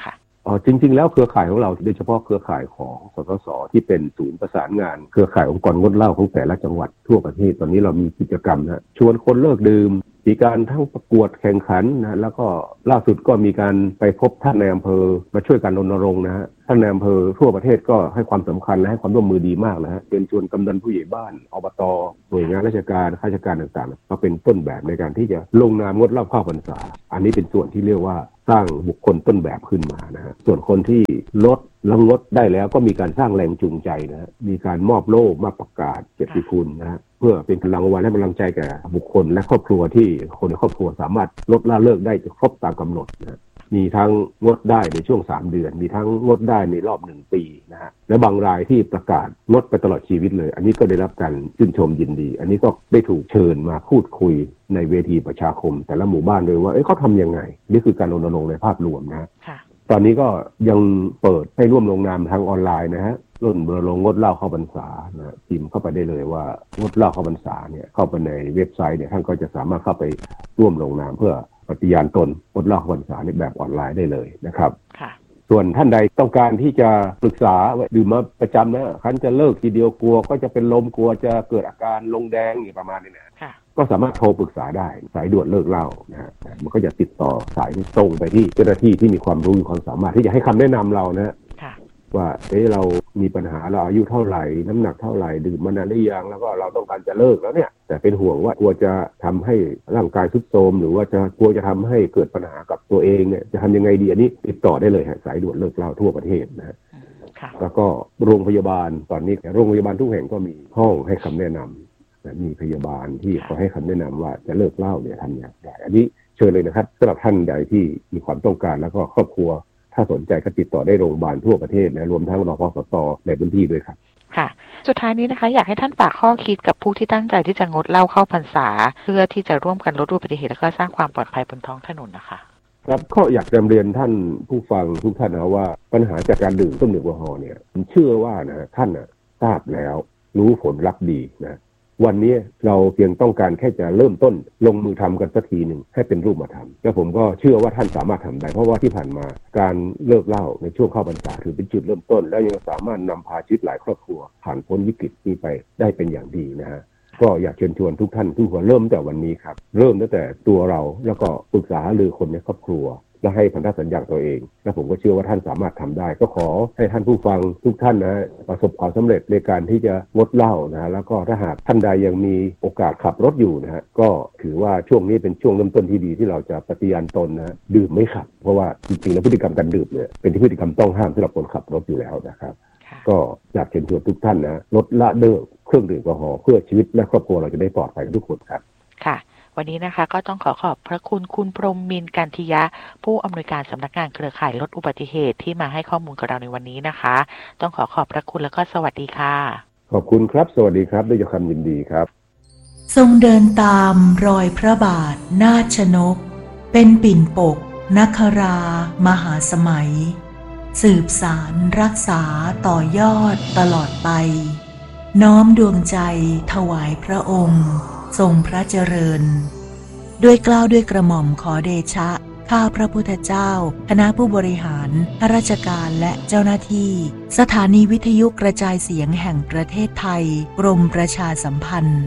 อ๋อจริงๆแล้วเครือข่ายของเราโดยเฉพาะเครือข่ายของสสสที่เป็นศูนย์ประสานงานเครือข่ายองค์กรงดเหล้าของแต่ละจังหวัดทั่วประเทศตอนนี้เรามีกิจกรรมนะชวนคนเลิกดื่มมีการทั้งประกวดแข่งขันนะแล้วก็ล่าสุดก็มีการไปพบท่านในอำเภอมาช่วยกันรณรงค์นะฮะท่านในอำเภอทั่วประเทศก็ให้ความสำคัญและให้ความร่วมมือดีมากนะฮะเป็นชวนกำนันผู้ใหญ่บ้านอบตหน่วยงานราชการข้าราชการต่างๆมาเป็นต้นแบบในการที่จะลงนามงดเหล้าเข้าพรรษาอันนี้เป็นส่วนที่เรียกว่าสร้างบุคคลต้นแบบขึ้นมานะฮะส่วนคนที่ลดแล้วลดได้แล้วก็มีการสร้างแรงจูงใจนะฮะมีการมอบโล่มาประกาศเกียรติคุณนะฮะเพื่อเป็นกำลังวันและกำลังใจแก่บุคคลและครอบครัวที่คนในครอบครัวสามารถลดละเลิกได้ครบตามกำหนดนะมีทั้งงดได้ในช่วงสามเดือนมีทั้งงดได้ในรอบหนึ่งปีนะฮะและบางรายที่ประกาศงดไปตลอดชีวิตเลยอันนี้ก็ได้รับการชื่นชมยินดีอันนี้ก็ได้ถูกเชิญมาพูดคุยในเวทีประชาคมแต่ละหมู่บ้านเลยว่าเอ๊ะเขาทำยังไงนี่คือการรณรงค์ในภาพรวมนะตอนนี้ก็ยังเปิดให้ร่วมลงนามทางออนไลน์นะฮะรุ่นเบอร์ลงงดเหล้าเข้าพรรษานะพิมพ์เข้าไปได้เลยว่างดเหล้าเข้าพรรษาเนี่ยเข้าไปในเว็บไซต์เนี่ยท่านก็จะสามารถเข้าไปร่วมลงนามเพื่อปฏิญาณตนงดเหล้าเข้าพรรษาในแบบออนไลน์ได้เลยนะครับส่วนท่านใดต้องการที่จะปรึกษาดื่มมาประจำนะคันจะเลิกทีเดียวกลัวก็จะเป็นลมกลัวจะเกิดอาการลงแดงอย่างประมาณนี้นะก็สามารถโทรปรึกษาได้สายด่วนเลิกเหล้านะฮะมันก็จะติดต่อสายตรงไปที่เจ้าหน้าที่ที่มีความรู้มีความสามารถที่จะให้คำแนะนำเรานะว่าเอ๊ะเรามีปัญหาเราอายุเท่าไหร่น้ำหนักเท่าไหร่ดื่มมานานหรือยังแล้วก็เราต้องการจะเลิกแล้วเนี่ยแต่เป็นห่วงว่ากลัวจะทำให้ร่างกายทรุดโทรมหรือว่าจะกลัวจะทำให้เกิดปัญหากับตัวเองเนี่ยจะทำยังไงดีอันนี้ติดต่อได้เลยฮะสายด่วนเลิกเหล้าทั่วประเทศนะฮะแล้วก็โรงพยาบาลตอนนี้โรงพยาบาลทุกแห่งก็มีห้องให้คำแนะนำมีพยาบาลที่เขาให้คำแนะนำว่าจะเลิกเหล้าเนี่ยทำอย่างไรอันนี้เชิญเลยนะครับสำหรับท่านใดที่มีความต้องการแล้วก็ครอบครัวถ้าสนใจก็ติดต่อได้โรงพยาบาลทั่วประเทศนะรวมทั้งรพสตในพื้นที่ด้วยครับค่ะสุดท้ายนี้นะคะอยากให้ท่านฝากข้อคิดกับผู้ที่ตั้งใจที่จะงดเหล้าเข้าพรรษาเพื่อที่จะร่วมกันลดอุบัติเหตุและก็สร้างความปลอดภัยบนท้องถนนนะคะครับก็อยากจะเรียนท่านผู้ฟังทุกท่านนะว่าปัญหาจากการดื่มเครื่องดื่มแอลกอฮอล์เนี่ยผมเชื่อว่านะท่านนะทราบแล้วรู้ผลลัพธ์ดีนะวันนี้เราเพียงต้องการแค่จะเริ่มต้นลงมือทำกันสักทีหนึ่งให้เป็นรูปธรรมแล้วผมก็เชื่อว่าท่านสามารถทำได้เพราะว่าที่ผ่านมาการเลิกเหล้าในช่วงเข้าพรรษาถือเป็นจุดเริ่มต้นแล้วยังสามารถนำพาชีวิตหลายครอบครัวผ่านพ้นวิกฤตนี้ไปได้เป็นอย่างดีนะฮะก็อยากเชิญชวนทุกท่านทุกคนเริ่มแต่วันนี้ครับเริ่มตั้งแต่ตัวเราแล้วก็ปรึกษาหรือคนในครอบครัวและให้พันธสัญญาตัวเองและผมก็เชื่อว่าท่านสามารถทำได้ก็ขอให้ท่านผู้ฟังทุกท่านนะประสบความสำเร็จในการที่จะงดเหล้านะแล้วก็ถ้าหากท่านใดยังมีโอกาสขับรถอยู่นะฮะก็ถือว่าช่วงนี้เป็นช่วงเริ่มต้นที่ดีที่เราจะปฏิญาณตนนะดื่มไม่ขับเพราะว่าจริงๆแล้วพฤติกรรมการดื่มเนี่ยเป็นที่พฤติกรรมต้องห้ามสำหรับคนขับรถอยู่แล้วนะครับก็อยากเชิญชวนทุกท่านนะลดละเลิกเครื่องดื่มแอลกอฮอล์เพื่อชีวิตและครอบครัวเราจะได้ปลอดภัยทุกคนครับค่ะวันนี้นะคะก็ต้องขอขอบพระคุณคุณพรหมมินทร์กันทิยะผู้อำนวยการสำนักงานเครือข่ายลดอุบัติเหตุที่มาให้ข้อมูลกับเราในวันนี้นะคะต้องขอขอบพระคุณแล้วก็สวัสดีค่ะขอบคุณครับสวัสดีครับด้วยความยินดีครับทรงเดินตามรอยพระบาทนาถชนกเป็นปิ่นปกนครามหาสมัยสืบสารรักษาต่อยอดตลอดไปน้อมดวงใจถวายพระองค์ทรงพระเจริญด้วยเกล้าด้วยกระหม่อมขอเดชะข้าพระพุทธเจ้าคณะผู้บริหารข้าราชการและเจ้าหน้าที่สถานีวิทยุกระจายเสียงแห่งประเทศไทยกรมประชาสัมพันธ์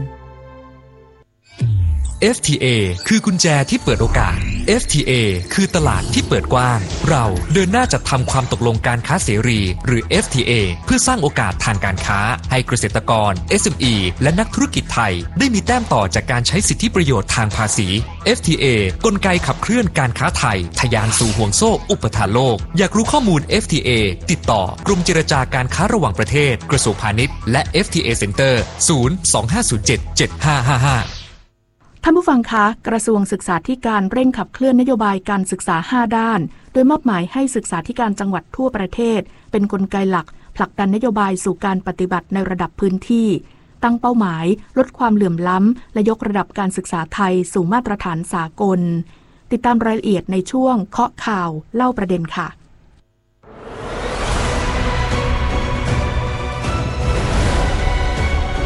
เอฟ ที เอ คือกุญแจที่เปิดโอกาส เอฟ ที เอ คือตลาดที่เปิดกว้างเราเดินหน้าจัดทำความตกลงการค้าเสรีหรือ เอฟ ที เอ เพื่อสร้างโอกาสทางการค้าให้เกษตรกร เอส เอ็ม อี และนักธุรกิจไทยได้มีแต้มต่อจากการใช้สิทธิประโยชน์ทางภาษี เอฟ ที เอ กลไกขับเคลื่อนการค้าไทยทะยานสู่ห่วงโซ่อุปทานโลกอยากรู้ข้อมูล เอฟ ที เอ ติดต่อกรมเจรจาการค้าระหว่างประเทศกระทรวงพาณิชย์และ เอฟ ที เอ Center ศูนย์ สอง ห้า ศูนย์ เจ็ด เจ็ด ห้า ห้า ห้าท่านผู้ฟังคะกระทรวงศึกษาธิการเร่งขับเคลื่อนนโยบายการศึกษาห้าด้านโดยมอบหมายให้ศึกษาธิการจังหวัดทั่วประเทศเป็นกลไกหลักผลักดันนโยบายสู่การปฏิบัติในระดับพื้นที่ตั้งเป้าหมายลดความเหลื่อมล้ำและยกระดับการศึกษาไทยสู่มาตรฐานสากลติดตามรายละเอียดในช่วงเคาะข่าวเล่าประเด็นค่ะ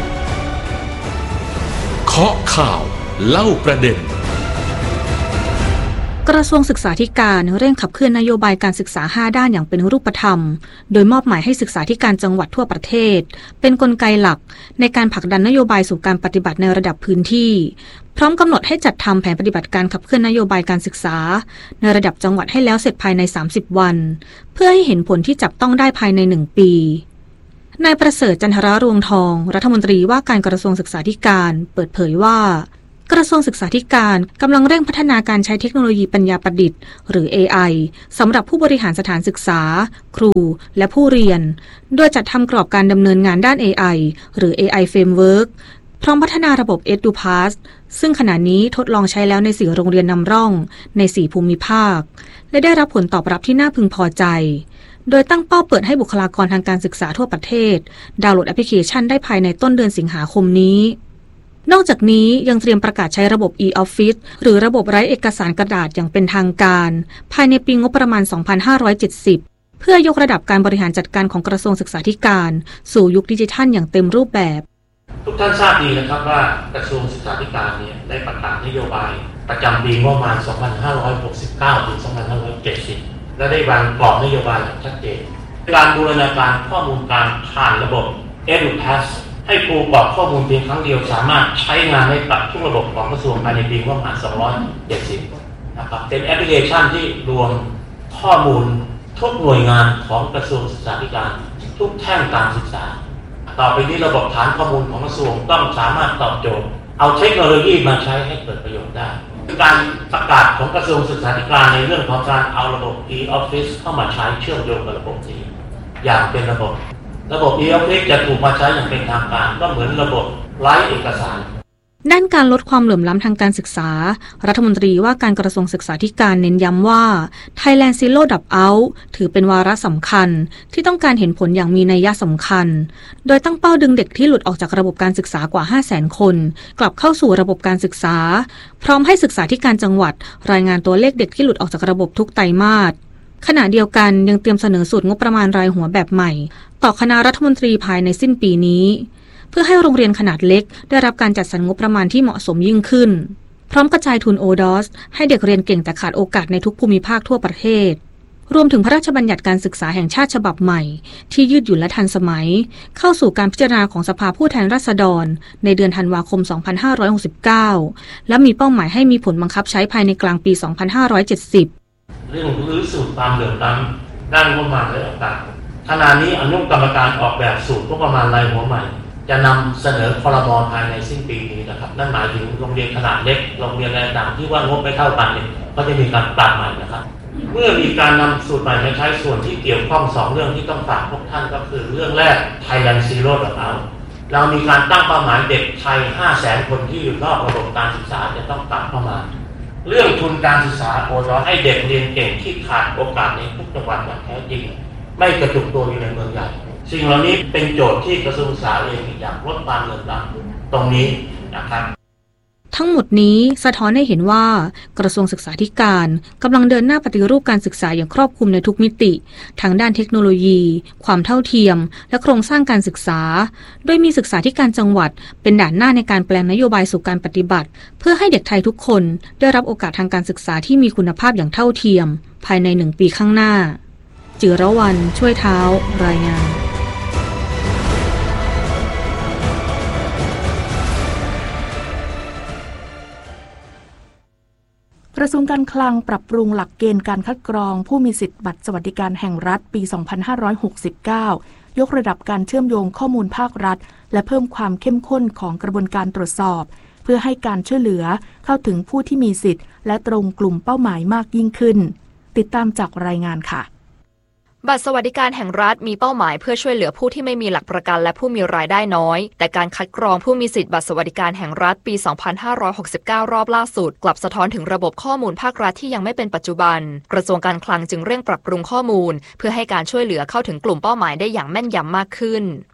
เคาะข่าวเล่าประเด็นกระทรวงศึกษาธิการเร่งขับเคลื่อนนโยบายการศึกษาห้าด้านอย่างเป็นรูปธรรมโดยมอบหมายให้ศึกษาธิการจังหวัดทั่วประเทศเป็นกลไกหลักในการผลักดันนโยบายสู่การปฏิบัติในระดับพื้นที่พร้อมกำหนดให้จัดทำแผนปฏิบัติการขับเคลื่อนนโยบายการศึกษาในระดับจังหวัดให้แล้วเสร็จภายในสามสิบวันเพื่อให้เห็นผลที่จับต้องได้ภายในหนึ่งปีนายประเสริฐจันทรารวงทองรัฐมนตรีว่าการกระทรวงศึกษาธิการเปิดเผยว่ากระทรวงศึกษาธิการกำลังเร่งพัฒนาการใช้เทคโนโลยีปัญญาประดิษฐ์หรือ เอ ไอ สำหรับผู้บริหารสถานศึกษาครูและผู้เรียนโดยจัดทำกรอบการดำเนินงานด้าน เอ ไอ หรือ เอ ไอ Framework พร้อมพัฒนาระบบ EduPass ซึ่งขณะนี้ทดลองใช้แล้วในสี่โรงเรียนนำร่องในสี่ภูมิภาคและได้รับผลตอบรับที่น่าพึงพอใจโดยตั้งเป้าเปิดให้บุคลากรทางการศึกษาทั่วประเทศดาวน์โหลดแอปพลิเคชันได้ภายในต้นเดือนสิงหาคมนี้นอกจากนี้ยังเตรียมประกาศใช้ระบบ e-Office หรือระบบไร้เอกสารกระดาษอย่างเป็นทางการภายในปีงบประมาณ สองพันห้าร้อยเจ็ดสิบ เพื่อยกระดับการบริหารจัดการของกระทรวงศึกษาธิการสู่ยุคดิจิทัลอย่างเต็มรูปแบบทุกท่านทราบดีนะครับว่ากระทรวงศึกษาธิการเนี่ยได้ประกาศนโยบายประจำปีงบประมาณ สองพันห้าร้อยหกสิบเก้า ถึง สองพันห้าร้อยเจ็ดสิบ และได้วางกรอบนโยบายอย่างชัดเจนการบูรณาการข้อมูลกลางผ่านระบบ EduPassให้ครูกรอกข้อมูลเพียงครั้งเดียวสามารถใช้งานได้กับทุกระบบของกระทรวงภายในปีงบประมาณสองร้อยเจ็ดสิบนะครับเป็นแอปพลิเคชันที่รวมข้อมูลทุกหน่วยงานของกระทรวงศึกษาธิการทุกแท่งการศึกษาต่อไปนี้ระบบฐานข้อมูลของกระทรวงต้องสามารถตอบโจทย์เอาเทคโนโลยีมาใช้ให้เกิดประโยชน์ได้การประกาศของกระทรวงศึกษาธิการในเรื่องของการเอาระบบ e-Office เข้ามาใช้เชื่อมโยงกับระบบนี้อย่างเป็นระบบระบบ e-Office จะถูกมาใช้อย่างเป็นทางการก็เหมือนระบบไร้เอกสารด้านการลดความเหลื่อมล้ำทางการศึกษารัฐมนตรีว่าการกระทรวงศึกษาธิการเน้นย้ำว่า Thailand Zero Dropout ถือเป็นวาระสำคัญที่ต้องการเห็นผลอย่างมีนัยสำคัญโดยตั้งเป้าดึงเด็กที่หลุดออกจากระบบการศึกษากว่า ห้าแสน คนกลับเข้าสู่ระบบการศึกษาพร้อมให้ศึกษาธิการจังหวัดรายงานตัวเลขเด็กที่หลุดออกจากระบบทุกไตรมาสขณะเดียวกันยังเตรียมเสนอสูตรงบประมาณรายหัวแบบใหม่ต่อคณะรัฐมนตรีภายในสิ้นปีนี้เพื่อให้โรงเรียนขนาดเล็กได้รับการจัดสรรงบประมาณที่เหมาะสมยิ่งขึ้นพร้อมกระจายทุน โอ ดี โอ เอส ให้เด็กเรียนเก่งแต่ขาดโอกาสในทุกภูมิภาคทั่วประเทศรวมถึงพระราชบัญญัติการศึกษาแห่งชาติฉบับใหม่ที่ยืดหยุ่นและทันสมัยเข้าสู่การพิจารณาของสภาผู้แทนราษฎรในเดือนธันวาคม สองพันห้าร้อยหกสิบเก้า และมีเป้าหมายให้มีผลบังคับใช้ภายในกลางปี สองพันห้าร้อยเจ็ดสิบเรื่องรื้อสูตรความเหลื่อมล้ำด้านงบประมาณและต่างๆขณะนี้อนุกรรมการออกแบบสูตรงบประมาณรายหัวใหม่จะนำเสนอครม.ภายในสิ้นปีนี้นะครับนั่นหมายถึงโรงเรียนขนาดเล็กโรงเรียนอะไรต่างที่ว่างบไม่เท่ากันเนี่ยก็จะมีการปรับใหม่นะครับเมื่อมีการนำสูตรใหม่มาใช้ส่วนที่เกี่ยวข้องสองเรื่องที่ต้องฝากพวกท่านก็คือเรื่องแรก Thailand Zero Dropout เรามีการตั้งเป้าหมายเด็กไทย ห้าแสน คนที่อยู่นอกระบบการศึกษาจะต้องกลับเข้ามาเรื่องทุนการศึกษาโอรอให้เด็กเรียนเก่งที่ขาดโอกาสในทุกจังหวัดอย่างแท้จริงไม่กระจุกตัวอยู่ในเมืองใหญ่สิ่งเหล่านี้เป็นโจทย์ที่กระทรวงศึกษาเองอยากลดความเหลื่อมล้ำตรงนี้นะครับทั้งหมดนี้สะท้อนให้เห็นว่ากระทรวงศึกษาธิการกำลังเดินหน้าปฏิรูปการศึกษาอย่างครอบคลุมในทุกมิติทั้งด้านเทคโนโลยี ความเท่าเทียมและโครงสร้างการศึกษาโดยมีศึกษาธิการจังหวัดเป็นด่านหน้าในการแปลงนโยบายสู่การปฏิบัติเพื่อให้เด็กไทยทุกคนได้รับโอกาสทางการศึกษาที่มีคุณภาพอย่างเท่าเทียมภายในหนึ่งปีข้างหน้าจิรวรรณช่วยเท้ารายงานกระทรวงการคลังปรับปรุงหลักเกณฑ์การคัดกรองผู้มีสิทธิบัตรสวัสดิการแห่งรัฐปี สองพันห้าร้อยหกสิบเก้า ยกระดับการเชื่อมโยงข้อมูลภาครัฐและเพิ่มความเข้มข้นของกระบวนการตรวจสอบเพื่อให้การช่วยเหลือเข้าถึงผู้ที่มีสิทธิ์และตรงกลุ่มเป้าหมายมากยิ่งขึ้นติดตามจากรายงานค่ะบัตรสวัสดิการแห่งรัฐมีเป้าหมายเพื่อช่วยเหลือผู้ที่ไม่มีหลักประกันและผู้มีรายได้น้อยแต่การคัดกรองผู้มีสิทธิบัตรสวัสดิการแห่งรัฐปี สองพันห้าร้อยหกสิบเก้า รอบล่าสุดกลับสะท้อนถึงระบบข้อมูลภาครัฐที่ยังไม่เป็นปัจจุบันกระทรวงการคลังจึงเร่งปรับปรุงข้อมูลเพื่อให้การช่วยเหลือเข้าถึงกลุ่มเป้าหมายได้อย่างแม่นยำมากขึ้น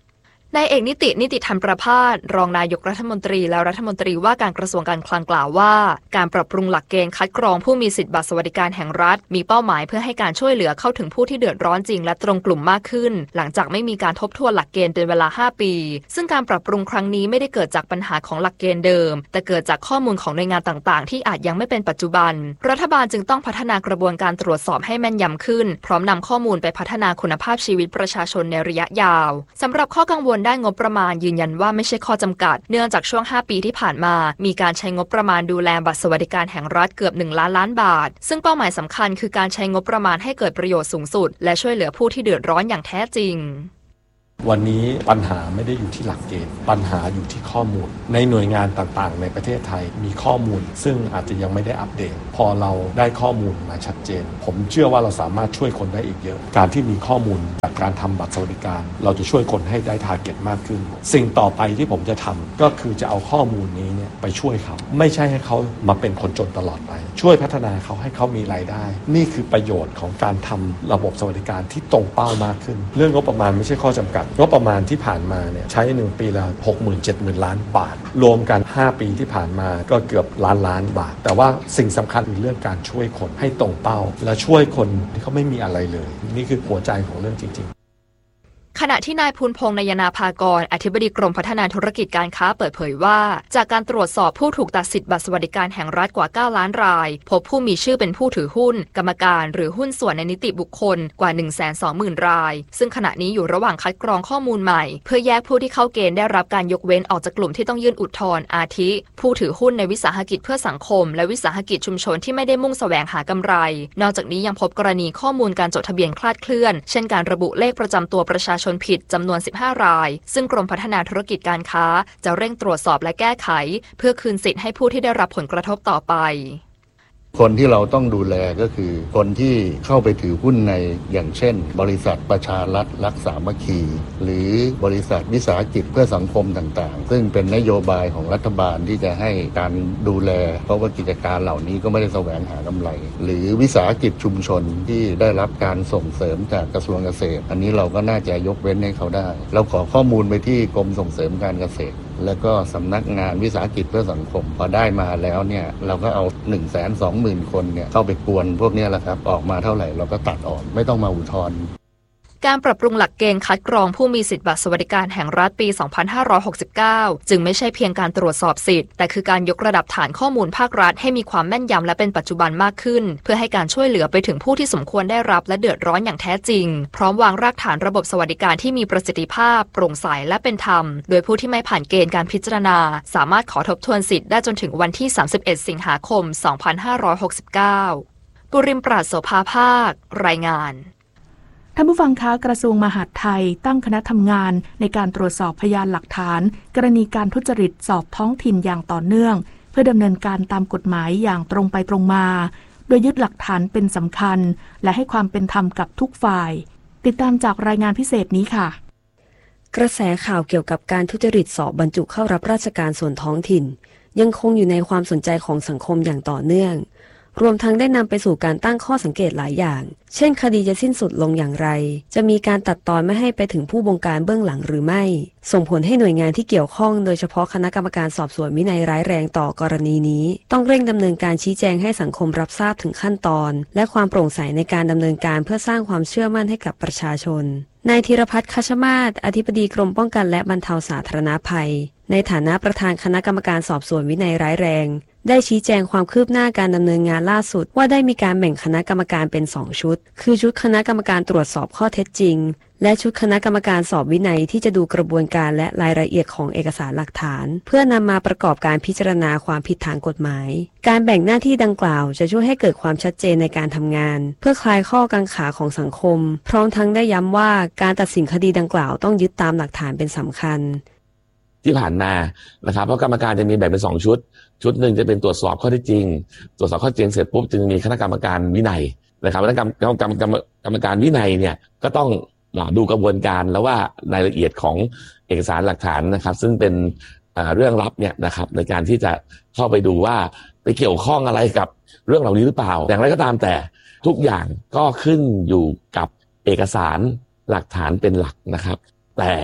นายเอกนิตินิติธรรมประภาสรองนายกรัฐมนตรีและรัฐมนตรีว่าการกระทรวงการคลังกล่าวว่าการปรับปรุงหลักเกณฑ์คัดกรองผู้มีสิทธิบัตรสวัสดิการแห่งรัฐมีเป้าหมายเพื่อให้การช่วยเหลือเข้าถึงผู้ที่เดือดร้อนจริงและตรงกลุ่มมากขึ้นหลังจากไม่มีการทบทวนหลักเกณฑ์เป็นเวลาห้าปีซึ่งการปรับปรุงครั้งนี้ไม่ได้เกิดจากปัญหาของหลักเกณฑ์เดิมแต่เกิดจากข้อมูลของหน่วยงานต่างๆที่อาจยังไม่เป็นปัจจุบันรัฐบาลจึงต้องพัฒนากระบวนการตรวจสอบให้แม่นยำขึ้นพร้อมนำข้อมูลไปพัฒนาคุณภาพชีวิตประชาชนในระยะยาวสำหรับข้อกังวลด้านงบประมาณยืนยันว่าไม่ใช่ข้อจำกัดเนื่องจากช่วงห้าปีที่ผ่านมามีการใช้งบประมาณดูแลบัตรสวัสดิการแห่งรัฐเกือบหนึ่งล้านล้านบาทซึ่งเป้าหมายสำคัญคือการใช้งบประมาณให้เกิดประโยชน์สูงสุดและช่วยเหลือผู้ที่เดือดร้อนอย่างแท้จริงวันนี้ปัญหาไม่ได้อยู่ที่หลักเกณฑ์ปัญหาอยู่ที่ข้อมูลในหน่วยงานต่างๆในประเทศไทยมีข้อมูลซึ่งอาจจะยังไม่ได้อัปเดตพอเราได้ข้อมูลมาชัดเจนผมเชื่อว่าเราสามารถช่วยคนได้อีกเยอะการที่มีข้อมูลจากการทำบัตรสวัสดิการเราจะช่วยคนให้ได้ทาร์เก็ตมากขึ้นสิ่งต่อไปที่ผมจะทำก็คือจะเอาข้อมูลนี้เนี่ยไปช่วยเขาไม่ใช่ให้เขามาเป็นคนจนตลอดไปช่วยพัฒนาเขาให้เขามีรายได้นี่คือประโยชน์ของการทำระบบสวัสดิการที่ตรงเป้ามากขึ้นเรื่องงบประมาณไม่ใช่ข้อจำกัดงบประมาณที่ผ่านมาเนี่ยใช้หนึ่งปีละ หกหมื่น เจ็ดหมื่น ล้านบาทรวมกันห้าปีที่ผ่านมาก็เกือบล้านล้านบาทแต่ว่าสิ่งสำคัญคือเรื่องการช่วยคนให้ตรงเป้าและช่วยคนที่เขาไม่มีอะไรเลยนี่คือหัวใจของเรื่องจริงๆขณะที่นายภูลพงษ์นายนาภากรอธิบดีกรมพัฒนาธุรกิจการค้าเปิดเผยว่าจากการตรวจสอบผู้ถูกตัดสิทธิ์บัตรสวัสดิการแห่งรัฐกว่าเก้าล้านรายพบผู้มีชื่อเป็นผู้ถือหุ้นกรรมการหรือหุ้นส่วนในนิติบุคคลกว่า หนึ่งแสนสองหมื่น รายซึ่งขณะนี้อยู่ระหว่างคัดกรองข้อมูลใหม่เพื่อแยกผู้ที่เข้าเกณฑ์ได้รับการยกเว้นออกจากกลุ่มที่ต้องยื่นอุทธรณ์อาทิผู้ถือหุ้นในวิสาหกิจเพื่อสังคมและวิสาหกิจชุมชนที่ไม่ได้มุ่งแสวงหากำไรนอกจากนี้ยังพบกรณีข้อมูลการจดทะเบียนคลาดเคลื่อนเช่นการระบุเลขประจำตัวประชาชนผิดจำนวนสิบห้ารายซึ่งกรมพัฒนาธุรกิจการค้าจะเร่งตรวจสอบและแก้ไขเพื่อคืนสิทธิ์ให้ผู้ที่ได้รับผลกระทบต่อไปคนที่เราต้องดูแลก็คือคนที่เข้าไปถือหุ้นในอย่างเช่นบริษัทประชารัฐรักสามัคคีหรือบริษัทวิสาหกิจเพื่อสังคมต่างๆซึ่งเป็นนโยบายของรัฐบาลที่จะให้การดูแลเพราะว่ากิจการเหล่านี้ก็ไม่ได้แสวงหากำไรหรือวิสาหกิจชุมชนที่ได้รับการส่งเสริมจากกระทรวงเกษตรอันนี้เราก็น่าจะยกเว้นให้เขาได้เราขอข้อมูลไปที่กรมส่งเสริมการเกษตรแล้วก็สำนักงานวิสาหกิจเพื่อสังคมพอได้มาแล้วเนี่ยเราก็เอา หนึ่งแสนสองหมื่น คนเนี่ยเข้าไปกวนพวกนี้แหละครับออกมาเท่าไหร่เราก็ตัดออกไม่ต้องมาอุทธรณ์การปรับปรุงหลักเกณฑ์คัดกรองผู้มีสิทธิบัตรสวัสดิการแห่งรัฐปี สองพันห้าร้อยหกสิบเก้า จึงไม่ใช่เพียงการตรวจสอบสิทธิ์แต่คือการยกระดับฐานข้อมูลภาครัฐให้มีความแม่นยำและเป็นปัจจุบันมากขึ้นเพื่อให้การช่วยเหลือไปถึงผู้ที่สมควรได้รับและเดือดร้อนอย่างแท้จริงพร้อมวางรากฐานระบบสวัสดิการที่มีประสิทธิภาพโปร่งใสและเป็นธรรมโดยผู้ที่ไม่ผ่านเกณฑ์การพิจารณาสามารถขอทบทวนสิทธิ์ได้จนถึงวันที่ สามสิบเอ็ด สิงหาคม สองพันห้าร้อยหกสิบเก้า ปุริมปราศโสภาภาครายงานท่านผู้ฟังคะกระทรวงมหาดไทยตั้งคณะทำงานในการตรวจสอบพยานหลักฐานกรณีการทุจริตสอบท้องถิ่นอย่างต่อเนื่องเพื่อดำเนินการตามกฎหมายอย่างตรงไปตรงมาโดยยึดหลักฐานเป็นสำคัญและให้ความเป็นธรรมกับทุกฝ่ายติดตามจากรายงานพิเศษนี้ค่ะกระแสข่าวเกี่ยวกับการทุจริตสอบบรรจุเข้ารับราชการส่วนท้องถิ่นยังคงอยู่ในความสนใจของสังคมอย่างต่อเนื่องรวมทั้งได้นำไปสู่การตั้งข้อสังเกตหลายอย่างเช่นคดีจะสิ้นสุดลงอย่างไรจะมีการตัดตอนไม่ให้ไปถึงผู้บงการเบื้องหลังหรือไม่ส่งผลให้หน่วยงานที่เกี่ยวข้องโดยเฉพาะคณะกรรมการสอบสวนวินัยร้ายแรงต่อกรณีนี้ต้องเร่งดำเนินการชี้แจงให้สังคมรับทราบถึงขั้นตอนและความโปร่งใสในการดำเนินการเพื่อสร้างความเชื่อมั่นให้กับประชาชนนายธีรพัฒน์ คัชมาศอธิบดีกรมป้องกันและบรรเทาสาธารณภัยในฐานะประธานคณะกรรมการสอบสวนวินัยร้ายแรงได้ชี้แจงความคืบหน้าการดำเนินงานล่าสุดว่าได้มีการแบ่งคณะกรรมการเป็นสองชุดคือชุดคณะกรรมการตรวจสอบข้อเท็จจริงและชุดคณะกรรมการสอบวินัยที่จะดูกระบวนการและรายละเอียดของเอกสารหลักฐานเพื่อนำมาประกอบการพิจารณาความผิดทางกฎหมายการแบ่งหน้าที่ดังกล่าวจะช่วยให้เกิดความชัดเจนในการทำงานเพื่อคลายข้อกังขาของสังคมพร้อมทั้งได้ย้ำว่าการตัดสินคดีดังกล่าวต้องยึดตามหลักฐานเป็นสำคัญที่ผ่านมานะครับเพราะกรรมการจะมีแบ่งเป็นสองชุดชุดหนึ่งจะเป็นตรวจสอบข้อเท็จจริงตรวจสอบข้อเท็จจริงเสร็จปุ๊บจึงมีคณะกรรมการวินัยนะครับคณะกรรมกรรมกรรมกรรมการวินัยเนี่ยก็ต้องดูกระบวนการแล้วว่ารายละเอียดของเอกสารหลักฐานนะครับซึ่งเป็นเรื่องลับเนี่ยนะครับในการที่จะเข้าไปดูว่าไปเกี่ยวข้องอะไรกับเรื่องเหล่านี้หรือเปล่าอย่างไรก็ตามแต่ทุกอย่างก็ขึ้นอยู่กับเอกสารหลักฐานเป็นหลักนะครับแต่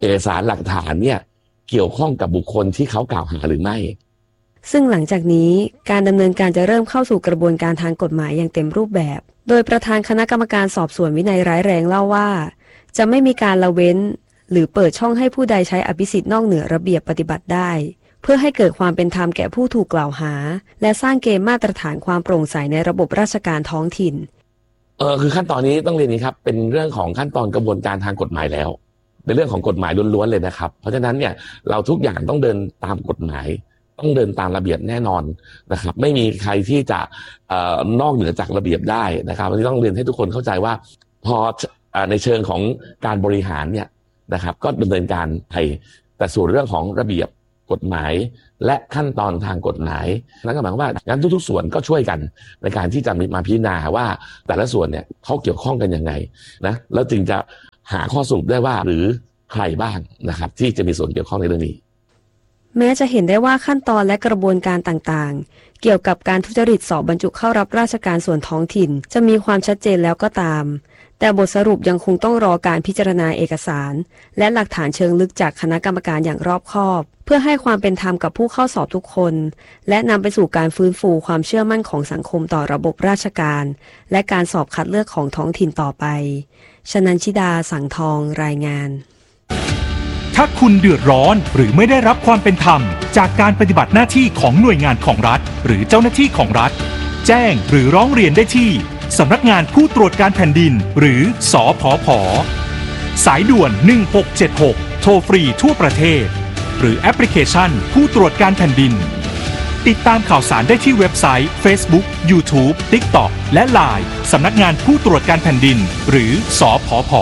เอกสารหลักฐานเนี่ยเกี่ยวข้องกับบุคคลที่เขากล่าวหาหรือไม่ซึ่งหลังจากนี้การดำเนินการจะเริ่มเข้าสู่กระบวนการทางกฎหมายอย่างเต็มรูปแบบโดยประธานคณะกรรมการสอบสวนวินัยร้ายแรงเล่าว่าจะไม่มีการละเว้นหรือเปิดช่องให้ผู้ใดใช้อภิสิทธิ์นอกเหนือระเบียบปฏิบัติได้เพื่อให้เกิดความเป็นธรรมแก่ผู้ถูกกล่าวหาและสร้างเกณฑ์มาตรฐานความโปร่งใสในระบบราชการท้องถิ่นเออคือขั้นตอนนี้ต้องเรียนนี้ครับเป็นเรื่องของขั้นตอนกระบวนการทางกฎหมายแล้วเป็นเรื่องของกฎหมายล้วนๆเลยนะครับเพราะฉะนั้นเนี่ยเราทุกอย่างต้องเดินตามกฎหมายต้องเดินตามระเบียบแน่นอนนะครับไม่มีใครที่จะเอ่อนอกเหนือจากระเบียบได้นะครับวันนี้ต้องเรียนให้ทุกคนเข้าใจว่าพอในเชิงของการบริหารเนี่ยนะครับก็ดำเนินการไปแต่ส่วนเรื่องของระเบียบกฎหมายและขั้นตอนทางกฎหมายนั่นก็หมายความว่างั้นทุกๆส่วนก็ช่วยกันในการที่จะมาพิจารณาว่าแต่ละส่วนเนี่ยเขาเกี่ยวข้องกันยังไงนะแล้วจึงจะหาข้อสรุปได้ว่าหรือใครบ้างนะครับที่จะมีส่วนเกี่ยวข้องในเรื่องนี้แม้จะเห็นได้ว่าขั้นตอนและกระบวนการต่างๆเกี่ยวกับการทุจริตสอบบรรจุเข้ารับราชการส่วนท้องถิ่นจะมีความชัดเจนแล้วก็ตามแต่บทสรุปยังคงต้องรอการพิจารณาเอกสารและหลักฐานเชิงลึกจากคณะกรรมการอย่างรอบคอบเพื่อให้ความเป็นธรรมกับผู้เข้าสอบทุกคนและนำไปสู่การฟื้นฟูความเชื่อมั่นของสังคมต่อระบบราชการและการสอบคัดเลือกของท้องถิ่นต่อไปชนันชิดาสังทองรายงานถ้าคุณเดือดร้อนหรือไม่ได้รับความเป็นธรรมจากการปฏิบัติหน้าที่ของหน่วยงานของรัฐหรือเจ้าหน้าที่ของรัฐแจ้งหรือร้องเรียนได้ที่สำนักงานผู้ตรวจการแผ่นดินหรือสผผ.สายด่วนหนึ่งหกเจ็ดหกโทรฟรีทั่วประเทศหรือแอปพลิเคชันผู้ตรวจการแผ่นดินติดตามข่าวสารได้ที่เว็บไซต์ Facebook YouTube TikTok และ ไลน์ สำนักงานผู้ตรวจการแผ่นดินหรือสผผ.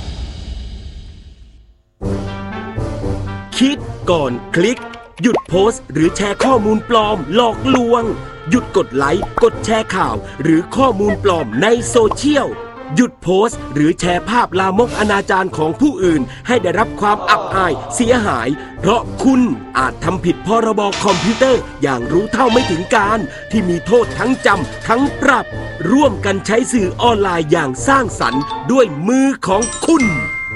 คิดก่อนคลิกหยุดโพสต์หรือแชร์ข้อมูลปลอมหลอกลวงหยุดกดไลค์กดแชร์ข่าวหรือข้อมูลปลอมในโซเชียลหยุดโพสต์หรือแชร์ภาพลามกอนาจารของผู้อื่นให้ได้รับความอับอายเสียหายเพราะคุณอาจทำผิดพรบคอมพิวเตอร์อย่างรู้เท่าไม่ถึงการที่มีโทษทั้งจำทั้งปรับร่วมกันใช้สื่อออนไลน์อย่างสร้างสรรค์ด้วยมือของคุณ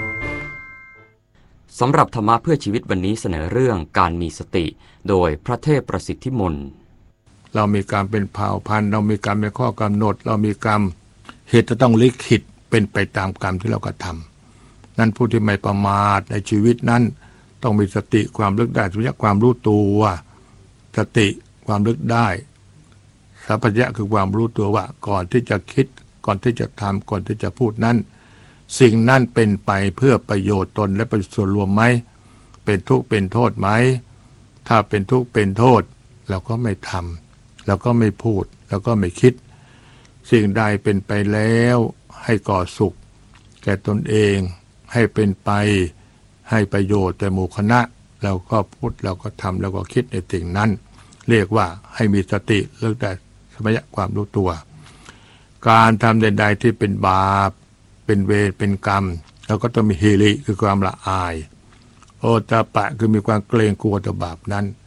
สำหรับธรรมะเพื่อชีวิตวันนี้เสนอเรื่องการมีสติโดยพระเทพประสิทธิมนต์เรามีการเป็นเผ่าพันธุ์เรามีการเป็นข้อกำหนดเรามีกรรมเหตุจะต้องลิขิตเป็นไปตามกรรมที่เรากระทำนั้นผู้ที่ไม่ประมาทในชีวิตนั้นต้องมีสติความลึกได้สัมผัสความรู้ตัวสติความลึกได้สัมผัสคือความรู้ตัวว่าก่อนที่จะคิดก่อนที่จะทำก่อนที่จะพูดนั้นสิ่งนั้นเป็นไปเพื่อประโยชน์ตนและประโยชน์ส่วนรวมไหมเป็นทุกข์เป็นโทษไหมถ้าเป็นทุกข์เป็นโทษเราก็ไม่ทำเราก็ไม่พูดเราก็ไม่คิดสิ่งใดเป็นไปแล้วให้ก่อสุขแก่ตนเองให้เป็นไปให้ประโยชน์แต่หมู่คณะเราก็พูดเราก็ทำเราก็คิดในสิ่งนั้นเรียกว่าให้มีสติเลิกแต่สมัยความรู้ตัวการทำใดๆที่เป็นบาปเป็นเวรเป็นกรรมแล้วก็ต้องมีฮิริคือความละอายโอตปะคือมีความเกรงกลัวต่อบาปนั้น